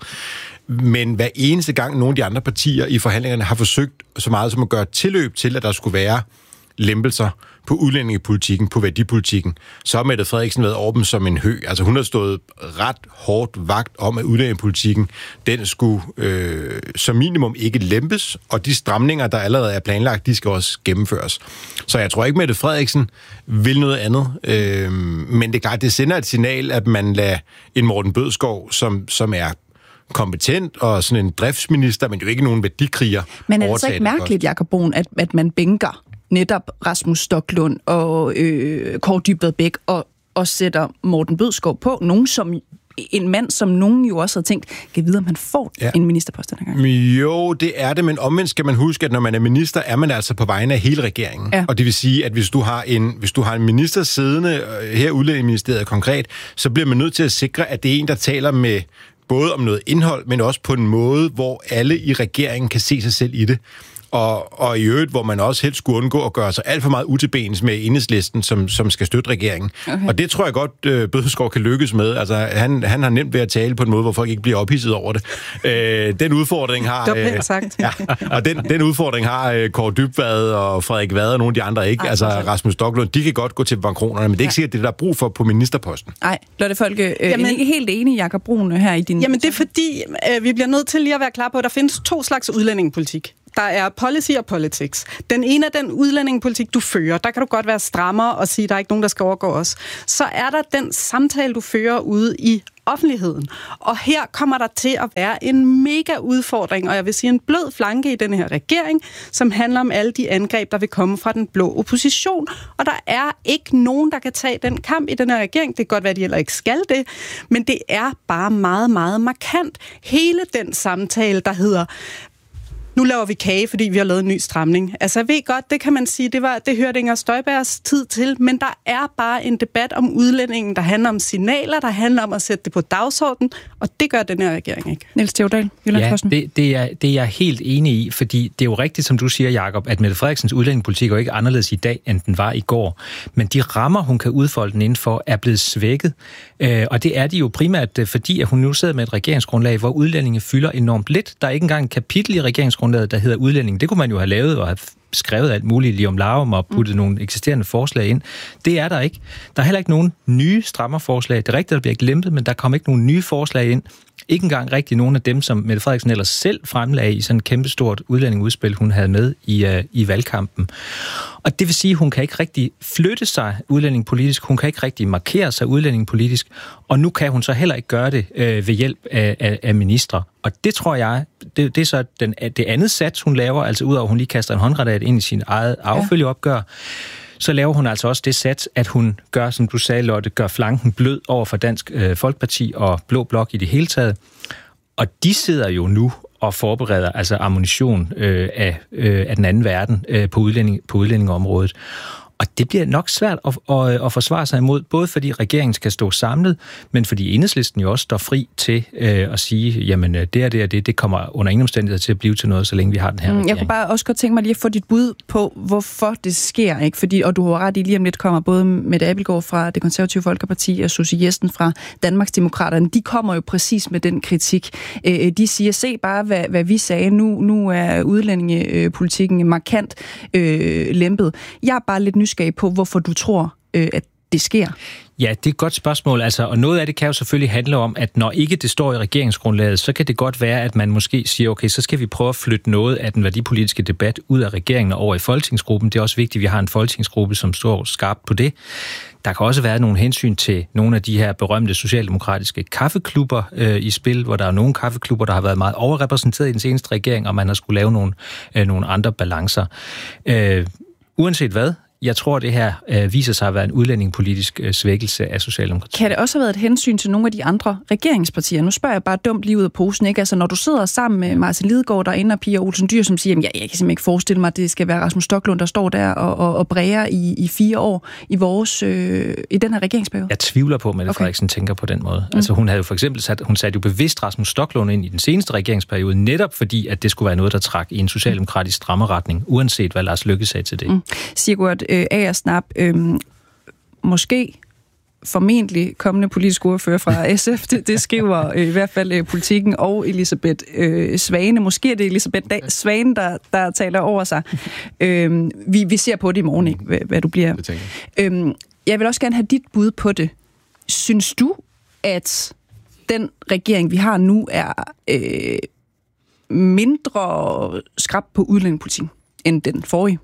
Men hver eneste gang, nogle af de andre partier i forhandlingerne har forsøgt så meget som at gøre tilløb til, at der skulle være lempelser på udlændingepolitikken, på værdipolitikken, så har Mette Frederiksen været over dem som en hø. Altså hun har stået ret hårdt vagt om, at udlændingepolitikken, den skulle øh, som minimum ikke lempes, og de stramninger, der allerede er planlagt, de skal også gennemføres. Så jeg tror ikke, Mette Frederiksen vil noget andet. Øh, men det er klart, det sender et signal, at man lader en Morten Bødskov, som, som er kompetent og sådan en driftsminister, men jo ikke nogen værdikriger. Men er det så ikke mærkeligt, Jakob Brun, at, at man bænker netop Rasmus Stoklund og øh, Kaare Dybvad Bek og, og sætter Morten Bødskov på, nogen som, en mand, som nogen jo også havde tænkt, kan vide, om han får ja. en ministerpost den gang? Jo, det er det, men omvendt skal man huske, at når man er minister, er man altså på vegne af hele regeringen. Ja. Og det vil sige, at hvis du har en, hvis du har en minister siddende, her Udlændingeministeriet konkret, så bliver man nødt til at sikre, at det er en, der taler med både om noget indhold, men også på en måde, hvor alle i regeringen kan se sig selv i det. Og, og i øvrigt, hvor man også helst skulle undgå at gøre sig alt for meget utilbenes med Enhedslisten, som, som skal støtte regeringen. Okay. Og det tror jeg godt, øh, Bødskov kan lykkes med. Altså, han, han har nemt ved at tale på en måde, hvor folk ikke bliver ophidset over det. Øh, den udfordring har... Det er sagt. Ja, og den, den udfordring har øh, Kaare Dybvad og Frederik Vad og nogle af de andre ikke. Ej, altså, Rasmus Stoklund, de kan godt gå til bankronerne, men det er ikke sikkert, det er der er brug for på ministerposten. Nej, Lotte Folke, øh, jamen, ikke helt enig, Jakob Brun, her i din... Jamen, det er fordi, øh, vi bliver nødt til lige at være klar på, at der findes to slags udlændingepolitik. Der er policy og politics. Den ene er den udlændingepolitik, du fører. Der kan du godt være strammer og sige, at der er ikke nogen, der skal overgå os. Så er der den samtale, du fører ude i offentligheden. Og her kommer der til at være en mega udfordring, og jeg vil sige en blød flanke i den her regering, som handler om alle de angreb, der vil komme fra den blå opposition. Og der er ikke nogen, der kan tage den kamp i den her regering. Det kan godt være, at de heller ikke skal det, men det er bare meget, meget markant. Hele den samtale, der hedder... Nu laver vi kage, fordi vi har lavet en ny stramning. Altså, jeg ved godt, det kan man sige, det, var, det hørte Inger Støjbergs tid til, men der er bare en debat om udlændingen, der handler om signaler, der handler om at sætte det på dagsordenen, og det gør den her regering ikke. Niels Theodal, Jyllandsposten. Ja, det, det, er, det er jeg helt enig i, fordi det er jo rigtigt, som du siger, Jakob, at Mette Frederiksens udlændingepolitik er ikke anderledes i dag, end den var i går. Men de rammer, hun kan udfolde den indenfor, er blevet svækket. Øh, og det er de jo primært, fordi at hun nu sidder med et regeringsgrundlag, hvor udlændinge fylder enormt lidt. Der er ikke engang en kapitel i regeringsgrundlaget, der hedder udlænding. Det kunne man jo have lavet og have skrevet alt muligt lige om larm og puttet mm. nogle eksisterende forslag ind. Det er der ikke. Der er heller ikke nogen nye strammerforslag. Det er rigtigt, der bliver ikke lempet, men der kommer ikke nogen nye forslag ind. Ikke engang rigtig nogen af dem, som Mette Frederiksen ellers selv fremlagde i sådan et kæmpestort udlændingeudspil, hun havde med i, uh, i valgkampen. Og det vil sige, at hun kan ikke rigtig flytte sig udlændingepolitisk, hun kan ikke rigtig markere sig udlændingepolitisk, og nu kan hun så heller ikke gøre det øh, ved hjælp af, af, af ministre. Og det tror jeg, det, det er så den, det andet sats, hun laver, altså udover at hun lige kaster en håndgranat ind i sin eget affølgeopgør, så laver hun altså også det sats, at hun gør, som du sagde, Lotte, gør flanken blød over for Dansk øh, Folkeparti og Blå Blok i det hele taget. Og de sidder jo nu og forbereder altså ammunition øh, af, øh, af den anden verden øh, på, udlænding, på udlændingeområdet. Og det bliver nok svært at, at, at forsvare sig imod, både fordi regeringen skal stå samlet, men fordi Enhedslisten jo også står fri til øh, at sige, jamen det er det og det, det kommer under ingen omstændigheder til at blive til noget, så længe vi har den her regering. Jeg kunne bare også godt tænke mig lige at få dit bud på, hvorfor det sker, ikke? Fordi, og du har ret i, lige om lidt kommer både Mette Abildgaard fra Det Konservative Folkeparti og Susie Jessen fra Danmarksdemokraterne. De kommer jo præcis med den kritik. De siger, se bare, hvad, hvad vi sagde. Nu, nu er udlændingepolitikken markant øh, lempet. Jeg er bare lidt nysgerrig på, hvorfor du tror, øh, at det sker. Ja, det er et godt spørgsmål, altså, og noget af det kan jo selvfølgelig handle om, at når ikke det står i regeringsgrundlaget, så kan det godt være, at man måske siger, okay, så skal vi prøve at flytte noget af den værdipolitiske debat ud af regeringen og over i folketingsgruppen. Det er også vigtigt, at vi har en folketingsgruppe, som står skarpt på det. Der kan også være nogle hensyn til nogle af de her berømte socialdemokratiske kaffeklubber øh, i spil, hvor der er nogle kaffeklubber, der har været meget overrepræsenteret i den seneste regering, og man har skulle lave nogle, øh, nogle andre balancer. Øh, uanset hvad, jeg tror, det her øh, viser sig at være en udlændingepolitisk øh, svækkelse af Socialdemokratiet. Kan det også have været et hensyn til nogle af de andre regeringspartier? Nu spørger jeg bare dumt lige ud af posen, ikke? Altså, når du sidder sammen med Martin Lidegaard derinde og Pia Olsen Dyhr, som siger, at jeg, jeg kan simpelthen ikke forestille mig, at det skal være Rasmus Stoklund, der står der og, og, og bræger i, i fire år i, vores, øh, i den her regeringsperiode. Jeg tvivler på, at Mette okay. Frederiksen tænker på den måde. Mm. Altså, hun havde jo for eksempel sat, hun satte jo bevidst Rasmus Stoklund ind i den seneste regeringsperiode, netop fordi, at det skulle være noget, der trak i en socialdemokratisk strammerretning, uanset hvad Lars Løkke sagde til det. Mm. Sigurd øh, Agersnap, Øhm, måske formentlig kommende politisk ordfører fra S F, det, det skriver øh, i hvert fald øh, Politikken og Elisabeth øh, Svane. Måske er det Elisabeth da- Svane, der, der taler over sig. øhm, vi, vi ser på det i morgen, ikke, hvad, hvad du bliver. Øhm, jeg vil også gerne have dit bud på det. Synes du, at den regering, vi har nu, er øh, mindre skrap på udlændingepolitikken end den forrige?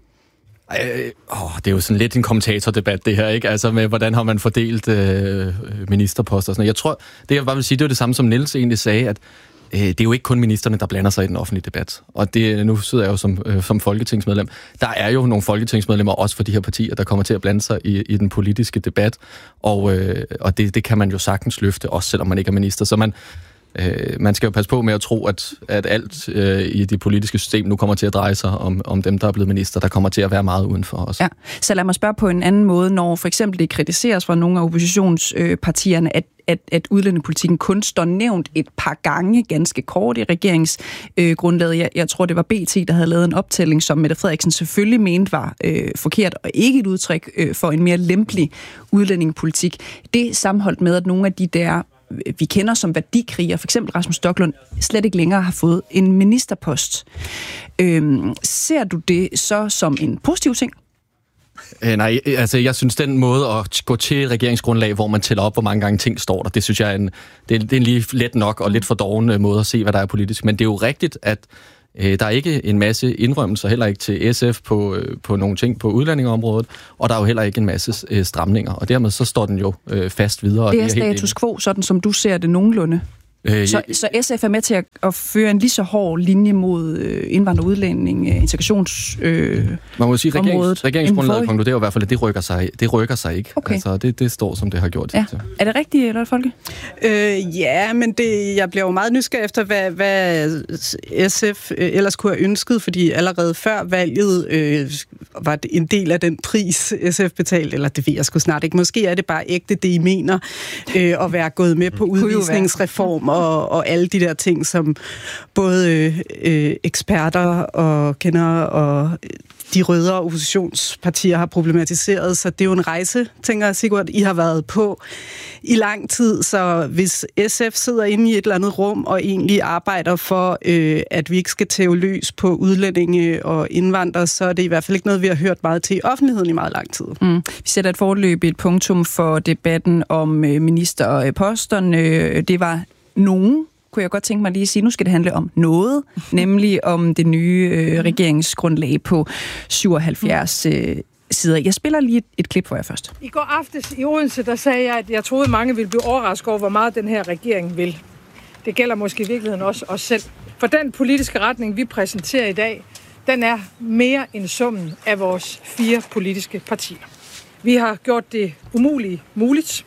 Øh, åh, det er jo sådan lidt en kommentatordebat, det her, ikke? Altså med, hvordan har man fordelt øh, ministerposter og sådan noget. Jeg tror, det jeg bare vil sige, det er det samme, som Niels egentlig sagde, at øh, det er jo ikke kun ministerne, der blander sig i den offentlige debat. Og det, nu sidder jeg jo som, øh, som folketingsmedlem. Der er jo nogle folketingsmedlemmer, også for de her partier, der kommer til at blande sig i, i den politiske debat. Og, øh, og det, det kan man jo sagtens løfte, også selvom man ikke er minister. Så man... Øh, man skal jo passe på med at tro, at, at alt øh, i det politiske system nu kommer til at dreje sig om, om dem, der er blevet minister. Der kommer til at være meget uden for os. Ja. Så lad mig spørge på en anden måde, når for eksempel det kritiseres fra nogle af oppositionspartierne, at, at, at udlændingepolitikken kun står nævnt et par gange ganske kort i regeringsgrundlaget. Jeg, jeg tror, det var B T, der havde lavet en optælling, som Mette Frederiksen selvfølgelig mente var øh, forkert, og ikke et udtryk øh, for en mere lempelig udlændingepolitik. Det sammenholdt med, at nogle af de der vi kender som værdikriger, for eksempel Rasmus Stoklund, slet ikke længere har fået en ministerpost. Øhm, ser du det så som en positiv ting? Øh, nej, altså jeg synes, den måde at gå til regeringsgrundlag, hvor man tæller op, hvor mange gange ting står der, det synes jeg er en, det er, det er en lige let nok og lidt for doven måde at se, hvad der er politisk. Men det er jo rigtigt, at øh, der er ikke en masse indrømmelser, heller ikke til S F på, øh, på nogle ting på udlændingeområdet, og der er jo heller ikke en masse øh, stramninger, og dermed så står den jo øh, fast videre. Det er, det er status quo, sådan som du ser det nogenlunde. Øh, så, så S F er med til at, at føre en lige så hård linje mod øh, indvandrerudlænding, øh, integrations øh, Man må sige, regerings, regeringsgrundlaget konkluderer i hvert fald, at det rykker sig, det rykker sig ikke. Okay. Altså, det, det står, som det har gjort. Ja. Er det rigtigt, eller Folke? Øh, ja, men det, jeg bliver jo meget nysgerrig efter, hvad, hvad S F øh, ellers kunne have ønsket, fordi allerede før valget øh, var det en del af den pris, S F betalte, eller det ved jeg sgu snart ikke. Måske er det bare ægte det, I mener, øh, at være gået med på udvisningsreform og, og alle de der ting, som både øh, eksperter og kender og de røde oppositionspartier har problematiseret. Så det er jo en rejse, tænker jeg, Sigurd, I har været på i lang tid. Så hvis S F sidder inde i et eller andet rum og egentlig arbejder for, øh, at vi ikke skal tæve løs på udlændinge og indvandrere, så er det i hvert fald ikke noget, vi har hørt meget til i offentligheden i meget lang tid. Mm. Vi sætter et forløb, et punktum for debatten om øh, ministerposterne. Det var nogen kunne jeg godt tænke mig lige at sige, nu skal det handle om noget, nemlig om det nye øh, regeringsgrundlag på syvoghalvfjerds øh, sider. Jeg spiller lige et, et klip for jer først. I går aftes i Odense, der sagde jeg, at jeg troede, mange ville blive overrasket over, hvor meget den her regering vil. Det gælder måske i virkeligheden også os selv. For den politiske retning, vi præsenterer i dag, den er mere end summen af vores fire politiske partier. Vi har gjort det umulige muligt.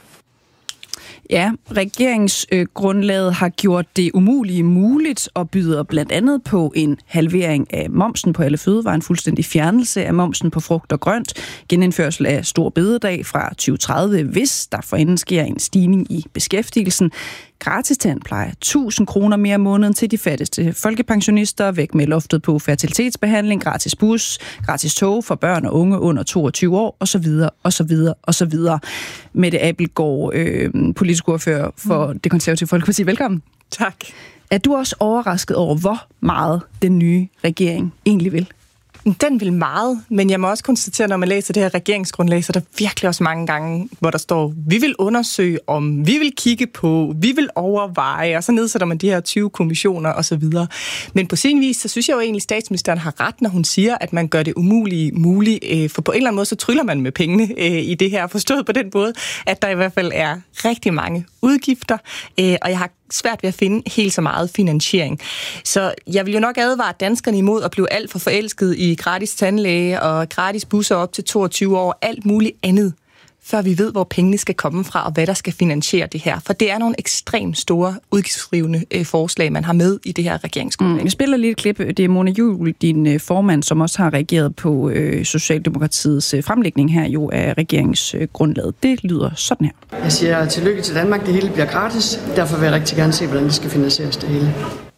Ja, regeringsgrundlaget har gjort det umulige muligt og byder blandt andet på en halvering af momsen på alle fødevarer, en fuldstændig fjernelse af momsen på frugt og grønt, genindførsel af stor bededag fra tyve tredive, hvis der forinden sker en stigning i beskæftigelsen, gratis tandpleje, tusind kroner mere om måneden til de fattigste folkepensionister, væk med loftet på fertilitetsbehandling, gratis bus, gratis tog for børn og unge under toogtyve år, osv., osv., osv. Mette Abildgaard, øh, politisk ordfører for Det Konservative Folkeparti. Velkommen. Tak. Er du også overrasket over, hvor meget den nye regering egentlig vil? Den vil meget, men jeg må også konstatere, når man læser det her regeringsgrundlag, så er der virkelig også mange gange, hvor der står, vi vil undersøge om, vi vil kigge på, vi vil overveje, og så nedsætter man de her tyve kommissioner osv. Men på sin vis, så synes jeg jo egentlig, at statsministeren har ret, når hun siger, at man gør det umulige muligt, for på en eller anden måde, så tryller man med pengene i det her, forstået på den måde, at der i hvert fald er rigtig mange udgifter, og jeg har svært ved at finde helt så meget finansiering. Så jeg vil jo nok advare danskerne imod at blive alt for forelsket i gratis tandlæge og gratis busser op til toogtyve år og alt muligt andet, før vi ved, hvor pengene skal komme fra og hvad der skal finansiere det her. For det er nogle ekstremt store udgiftsdrivende øh, forslag, man har med i det her regeringsgrundlag. Mm, vi spiller lige et klip. Det er Mona Juul, din øh, formand, som også har reageret på øh, Socialdemokratiets øh, fremlægning her jo af regeringsgrundlaget. Det lyder sådan her. Jeg siger tillykke til Danmark. Det hele bliver gratis. Derfor vil jeg rigtig gerne se, hvordan det skal finansieres det hele.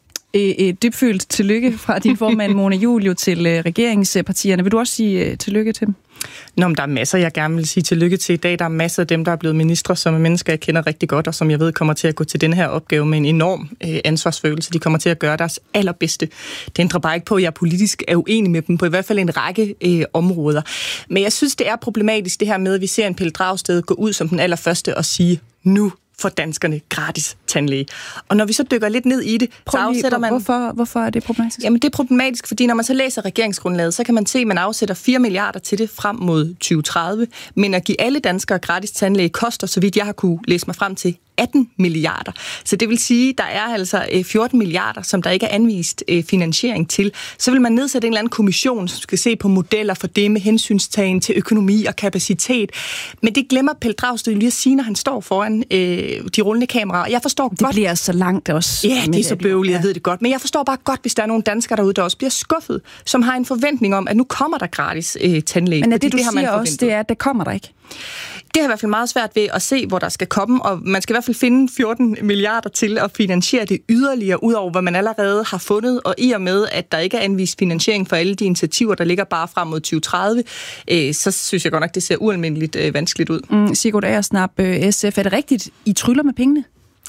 Et dybfølt tillykke fra din formand, Mona Juul, til øh, regeringspartierne. Vil du også sige øh, tillykke til dem? Nå, men der er masser, jeg gerne vil sige tillykke til i dag. Der er masser af dem, der er blevet ministre, som er mennesker, jeg kender rigtig godt, og som jeg ved kommer til at gå til den her opgave med en enorm øh, ansvarsfølelse. De kommer til at gøre deres allerbedste. Det ændrer bare ikke på, at jeg politisk er uenig med dem på i hvert fald en række øh, områder. Men jeg synes, det er problematisk det her med, at vi ser en Pelle Dragsted gå ud som den allerførste og sige, nu for danskerne gratis tandlæge. Og når vi så dykker lidt ned i det, så afsætter man... Hvorfor, hvorfor er det problematisk? Jamen, det er problematisk, fordi når man så læser regeringsgrundlaget, så kan man se, at man afsætter fire milliarder til det frem mod tyve tredive, men at give alle danskere gratis tandlæge koster, så vidt jeg har kunne læse mig frem til, atten milliarder. Så det vil sige, der er altså fjorten milliarder, som der ikke er anvist finansiering til. Så vil man nedsætte en eller anden kommission, som skal se på modeller for det med hensynstagen til økonomi og kapacitet. Men det glemmer Pelle Dragsted lige at sige, når han står foran øh, de rullende kameraer. Jeg forstår det godt... bliver så langt også. Ja, det er så bøvligt, jeg ved det godt. Men jeg forstår bare godt, hvis der er nogle danskere derude, der også bliver skuffet, som har en forventning om, at nu kommer der gratis øh, tandlæge. Men er det, du det har man siger også, det er, at det kommer der ikke? Det har i hvert fald meget svært ved at se, hvor der skal komme, og man skal i hvert fald finde fjorten milliarder til at finansiere det yderligere, ud over hvad man allerede har fundet, og i og med, at der ikke er anvist finansiering for alle de initiativer, der ligger bare frem mod tyve tredive, øh, så synes jeg godt nok, det ser ualmindeligt øh, vanskeligt ud. Mm, Sigurd Agersnap, øh, S F, er det rigtigt, I tryller med pengene?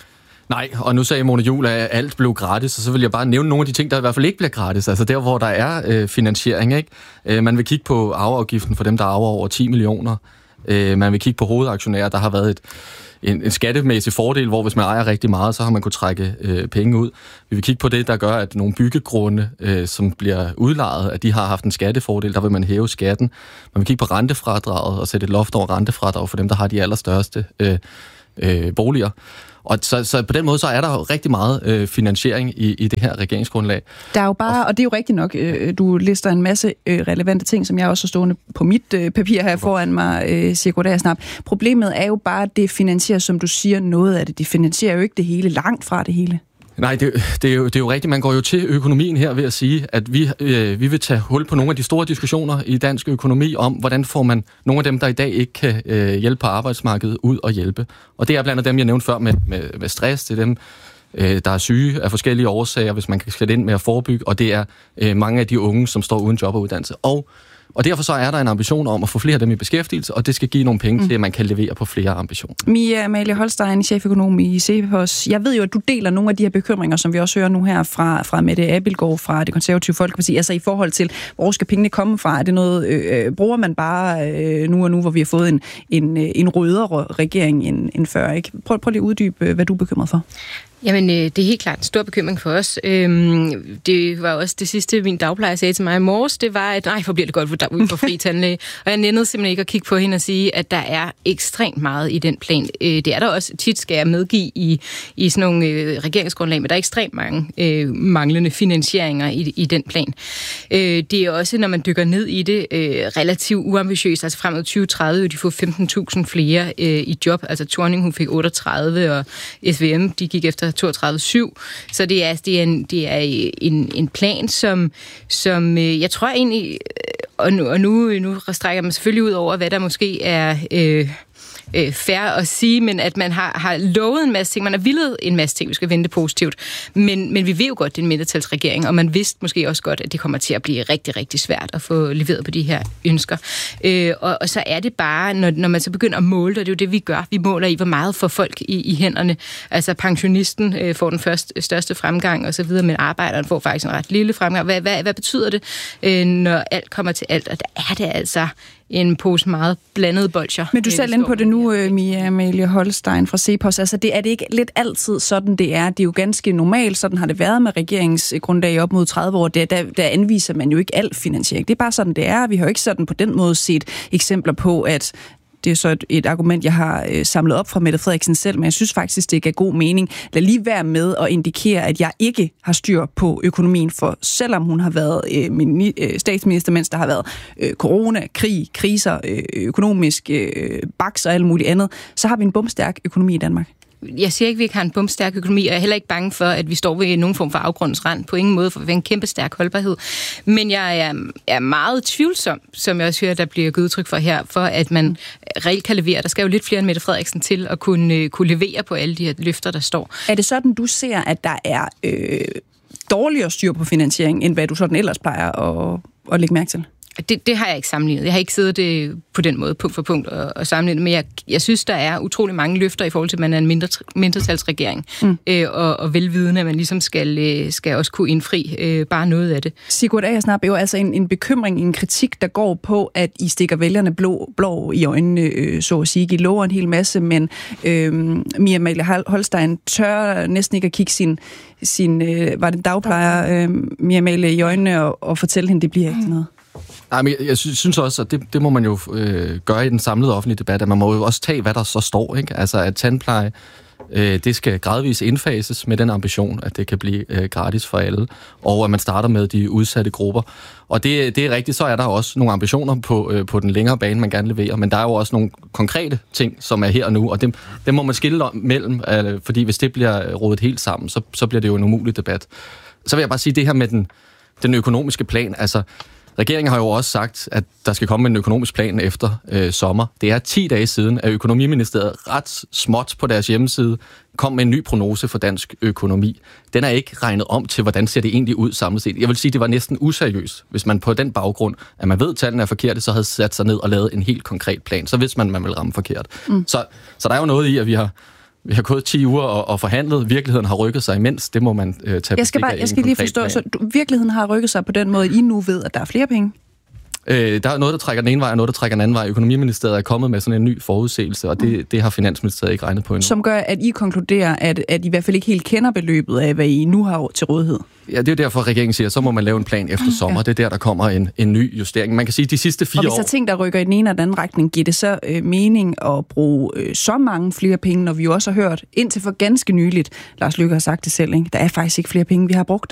Nej, og nu sagde Mona Juul, at alt blev gratis, og så vil jeg bare nævne nogle af de ting, der i hvert fald ikke bliver gratis. Altså der, hvor der er øh, finansiering, ikke? Øh, man vil kigge på arveafgiften for dem, der arver over ti millioner. Øh, man vil kigge på hovedaktionærer, der har været et, en, en skattemæssig fordel, hvor hvis man ejer rigtig meget, så har man kunnet trække øh, penge ud. Vi vil kigge på det, der gør, at nogle byggegrunde, øh, som bliver udlejet, at de har haft en skattefordel, der vil man hæve skatten. Man vil kigge på rentefradraget og sætte et loft over rentefradrag for dem, der har de allerstørste øh, øh, boliger. Og så, så på den måde, så er der jo rigtig meget øh, finansiering i, i det her regeringsgrundlag. Der er jo bare, og det er jo rigtigt nok, øh, du lister en masse øh, relevante ting, som jeg også har stående på mit øh, papir her foran mig, øh, Sigurd Agersnap. Problemet er jo bare, at det finansierer, som du siger, noget af det. Det finansierer jo ikke det hele, langt fra det hele. Nej, det, det, er jo, det er jo rigtigt. Man går jo til økonomien her ved at sige, at vi, øh, vi vil tage hul på nogle af de store diskussioner i dansk økonomi om, hvordan får man nogle af dem, der i dag ikke kan øh, hjælpe på arbejdsmarkedet, ud og hjælpe. Og det er blandt andet dem, jeg nævnte før med, med, med stress. Det er dem, øh, der er syge af forskellige årsager, hvis man kan sætte ind med at forebygge. Og det er øh, mange af de unge, som står uden job og uddannelse. Og Og derfor så er der en ambition om at få flere af dem i beskæftigelse, og det skal give nogle penge mm. til, at man kan levere på flere ambitioner. Mia Amalie Holstein, cheføkonom i Cepos. Jeg ved jo, at du deler nogle af de her bekymringer, som vi også hører nu her fra, fra Mette Abildgaard fra Det Konservative Folkeparti. Altså i forhold til, hvor skal pengene komme fra? Er det noget, øh, bruger man bare øh, nu og nu, hvor vi har fået en, en, en rødere regering end, end før? Ikke? Prøv, prøv lige at uddybe, hvad du er bekymret for. Jamen, det er helt klart en stor bekymring for os. Det var også det sidste, min dagplejer sagde til mig i morges, det var, at nej, hvor bliver det godt ud for fri tandlæge. Og jeg nændede simpelthen ikke at kigge på hende og sige, at der er ekstremt meget i den plan. Det er der også tit, skal jeg medgive, i, i sådan nogle regeringsgrundlag, men der er ekstremt mange øh, manglende finansieringer i, i den plan. Det er også, når man dykker ned i det, øh, relativt uambitiøst. Altså frem mod tyve tredive vil de få femten tusind flere øh, i job. Altså Thorning, hun fik otteogtredive, og S V M, de gik efter toogtredive syv. Så det er, det er, en, det er en, en plan, som, som øh, jeg tror egentlig, og nu, og nu, nu strækker man selvfølgelig ud over, hvad der måske er øh, øh, fair at sige, men at man har, har lovet en masse ting, man har villet en masse ting, vi skal vente positivt. Men, men vi ved jo godt, det er en mindretalsregering, og man vidste måske også godt, at det kommer til at blive rigtig, rigtig svært at få leveret på de her ønsker. Øh, og, og så er det bare, når, når man så begynder at måle det, og det er jo det, vi gør. Vi måler i, hvor meget får folk i, i hænderne. Altså pensionisten øh, får den første, største fremgang, og så videre, men arbejderen får faktisk en ret lille fremgang. Hvad, hvad, hvad betyder det, øh, når alt kommer til alt? Og der er det altså en pose meget blandede bolcher. Men du er selv inde på det nu, Mia Amalie Holstein fra CEPOS. Altså, det er det ikke lidt altid sådan, det er. Det er jo ganske normalt. Sådan har det været med regeringsgrundlag op mod tredive år. Der, der, der anviser man jo ikke al finansiering. Det er bare sådan, det er. Vi har jo ikke sådan på den måde set eksempler på, at det er så et, et argument, jeg har øh, samlet op fra Mette Frederiksen selv, men jeg synes faktisk, det gav god mening. Lad lige være med at indikere, at jeg ikke har styr på økonomien, for selvom hun har været øh, min, øh, statsminister, mens der har været øh, corona, krig, kriser, øh, økonomisk øh, baks og alt muligt andet, så har vi en bumstærk økonomi i Danmark. Jeg siger ikke, at vi ikke har en bumstærk økonomi, og jeg er heller ikke bange for, at vi står ved nogen form for afgrundens rand. På ingen måde, for vi har en kæmpe stærk holdbarhed. Men jeg er, er meget tvivlsom, som jeg også hører, der bliver givet udtryk for her, for at man reelt kan levere. Der skal jo lidt flere end Mette Frederiksen til at kunne, kunne levere på alle de her løfter, der står. Er det sådan, du ser, at der er øh, dårligere styr på finansiering, end hvad du sådan ellers plejer at, at lægge mærke til? Det, det har jeg ikke sammenlignet. Jeg har ikke siddet det på den måde, punkt for punkt, og, og sammenlignet. Men jeg, jeg synes, der er utrolig mange løfter i forhold til, at man er en mindre, mindretalsregering. Mm. Øh, og, og velvidende, at man ligesom skal, skal også kunne indfri øh, bare noget af det. Sigurd Agersnap er jo altså en, en bekymring, en kritik, der går på, at I stikker vælgerne blå, blå i øjnene, øh, så at sige. I lover en hel masse, men øh, Mia Amalie Holstein tør næsten ikke at kigge sin, sin øh, var det dagplejer, øh, Mia Amalie i øjnene og, og fortælle hende, det bliver ikke noget. Nej, men jeg synes også, at det, det må man jo øh, gøre i den samlede offentlige debat, at man må jo også tage, hvad der så står, ikke? Altså, at tandpleje, øh, det skal gradvist indfases med den ambition, at det kan blive øh, gratis for alle, og at man starter med de udsatte grupper. Og det, det er rigtigt, så er der også nogle ambitioner på, øh, på den længere bane, man gerne leverer, men der er jo også nogle konkrete ting, som er her og nu, og dem, dem må man skille mellem, øh, fordi hvis det bliver rodet helt sammen, så, så bliver det jo en umulig debat. Så vil jeg bare sige det her med den, den økonomiske plan, altså regeringen har jo også sagt, at der skal komme en økonomisk plan efter øh, sommer. Det er ti dage siden, at Økonomiministeriet ret småt på deres hjemmeside kom med en ny prognose for dansk økonomi. Den er ikke regnet om til, hvordan ser det egentlig ud samlet set. Jeg vil sige, det var næsten useriøst, hvis man på den baggrund, at man ved, at tallene er forkerte, så havde sat sig ned og lavet en helt konkret plan. Så vidste man, at man ville ramme forkert. Mm. Så, så der er jo noget i, at vi har Vi har gået ti uger og, og forhandlet. Virkeligheden har rykket sig imens. Det må man øh, tage Jeg skal, bare, jeg skal lige forstå, plan. Så du, virkeligheden har rykket sig på den måde, I nu ved, at der er flere penge? Øh, der er noget, der trækker den ene vej, og noget, der trækker den anden vej. Økonomiministeriet er kommet med sådan en ny forudsigelse, og det, det har Finansministeriet ikke regnet på endnu. Som gør, at I konkluderer, at, at I i hvert fald ikke helt kender beløbet af, hvad I nu har til rådighed. Ja, det er derfor, regeringen siger, så må man lave en plan efter sommer. Ja. Det er der, der kommer en, en ny justering. Man kan sige, at de sidste fire år... Og hvis der er ting, der rykker i den ene eller den anden retning, giver det så øh, mening at bruge øh, så mange flere penge, når vi jo også har hørt, indtil for ganske nyligt, Lars Løkke har sagt det selv, ikke? Der er faktisk ikke flere penge, vi har brugt.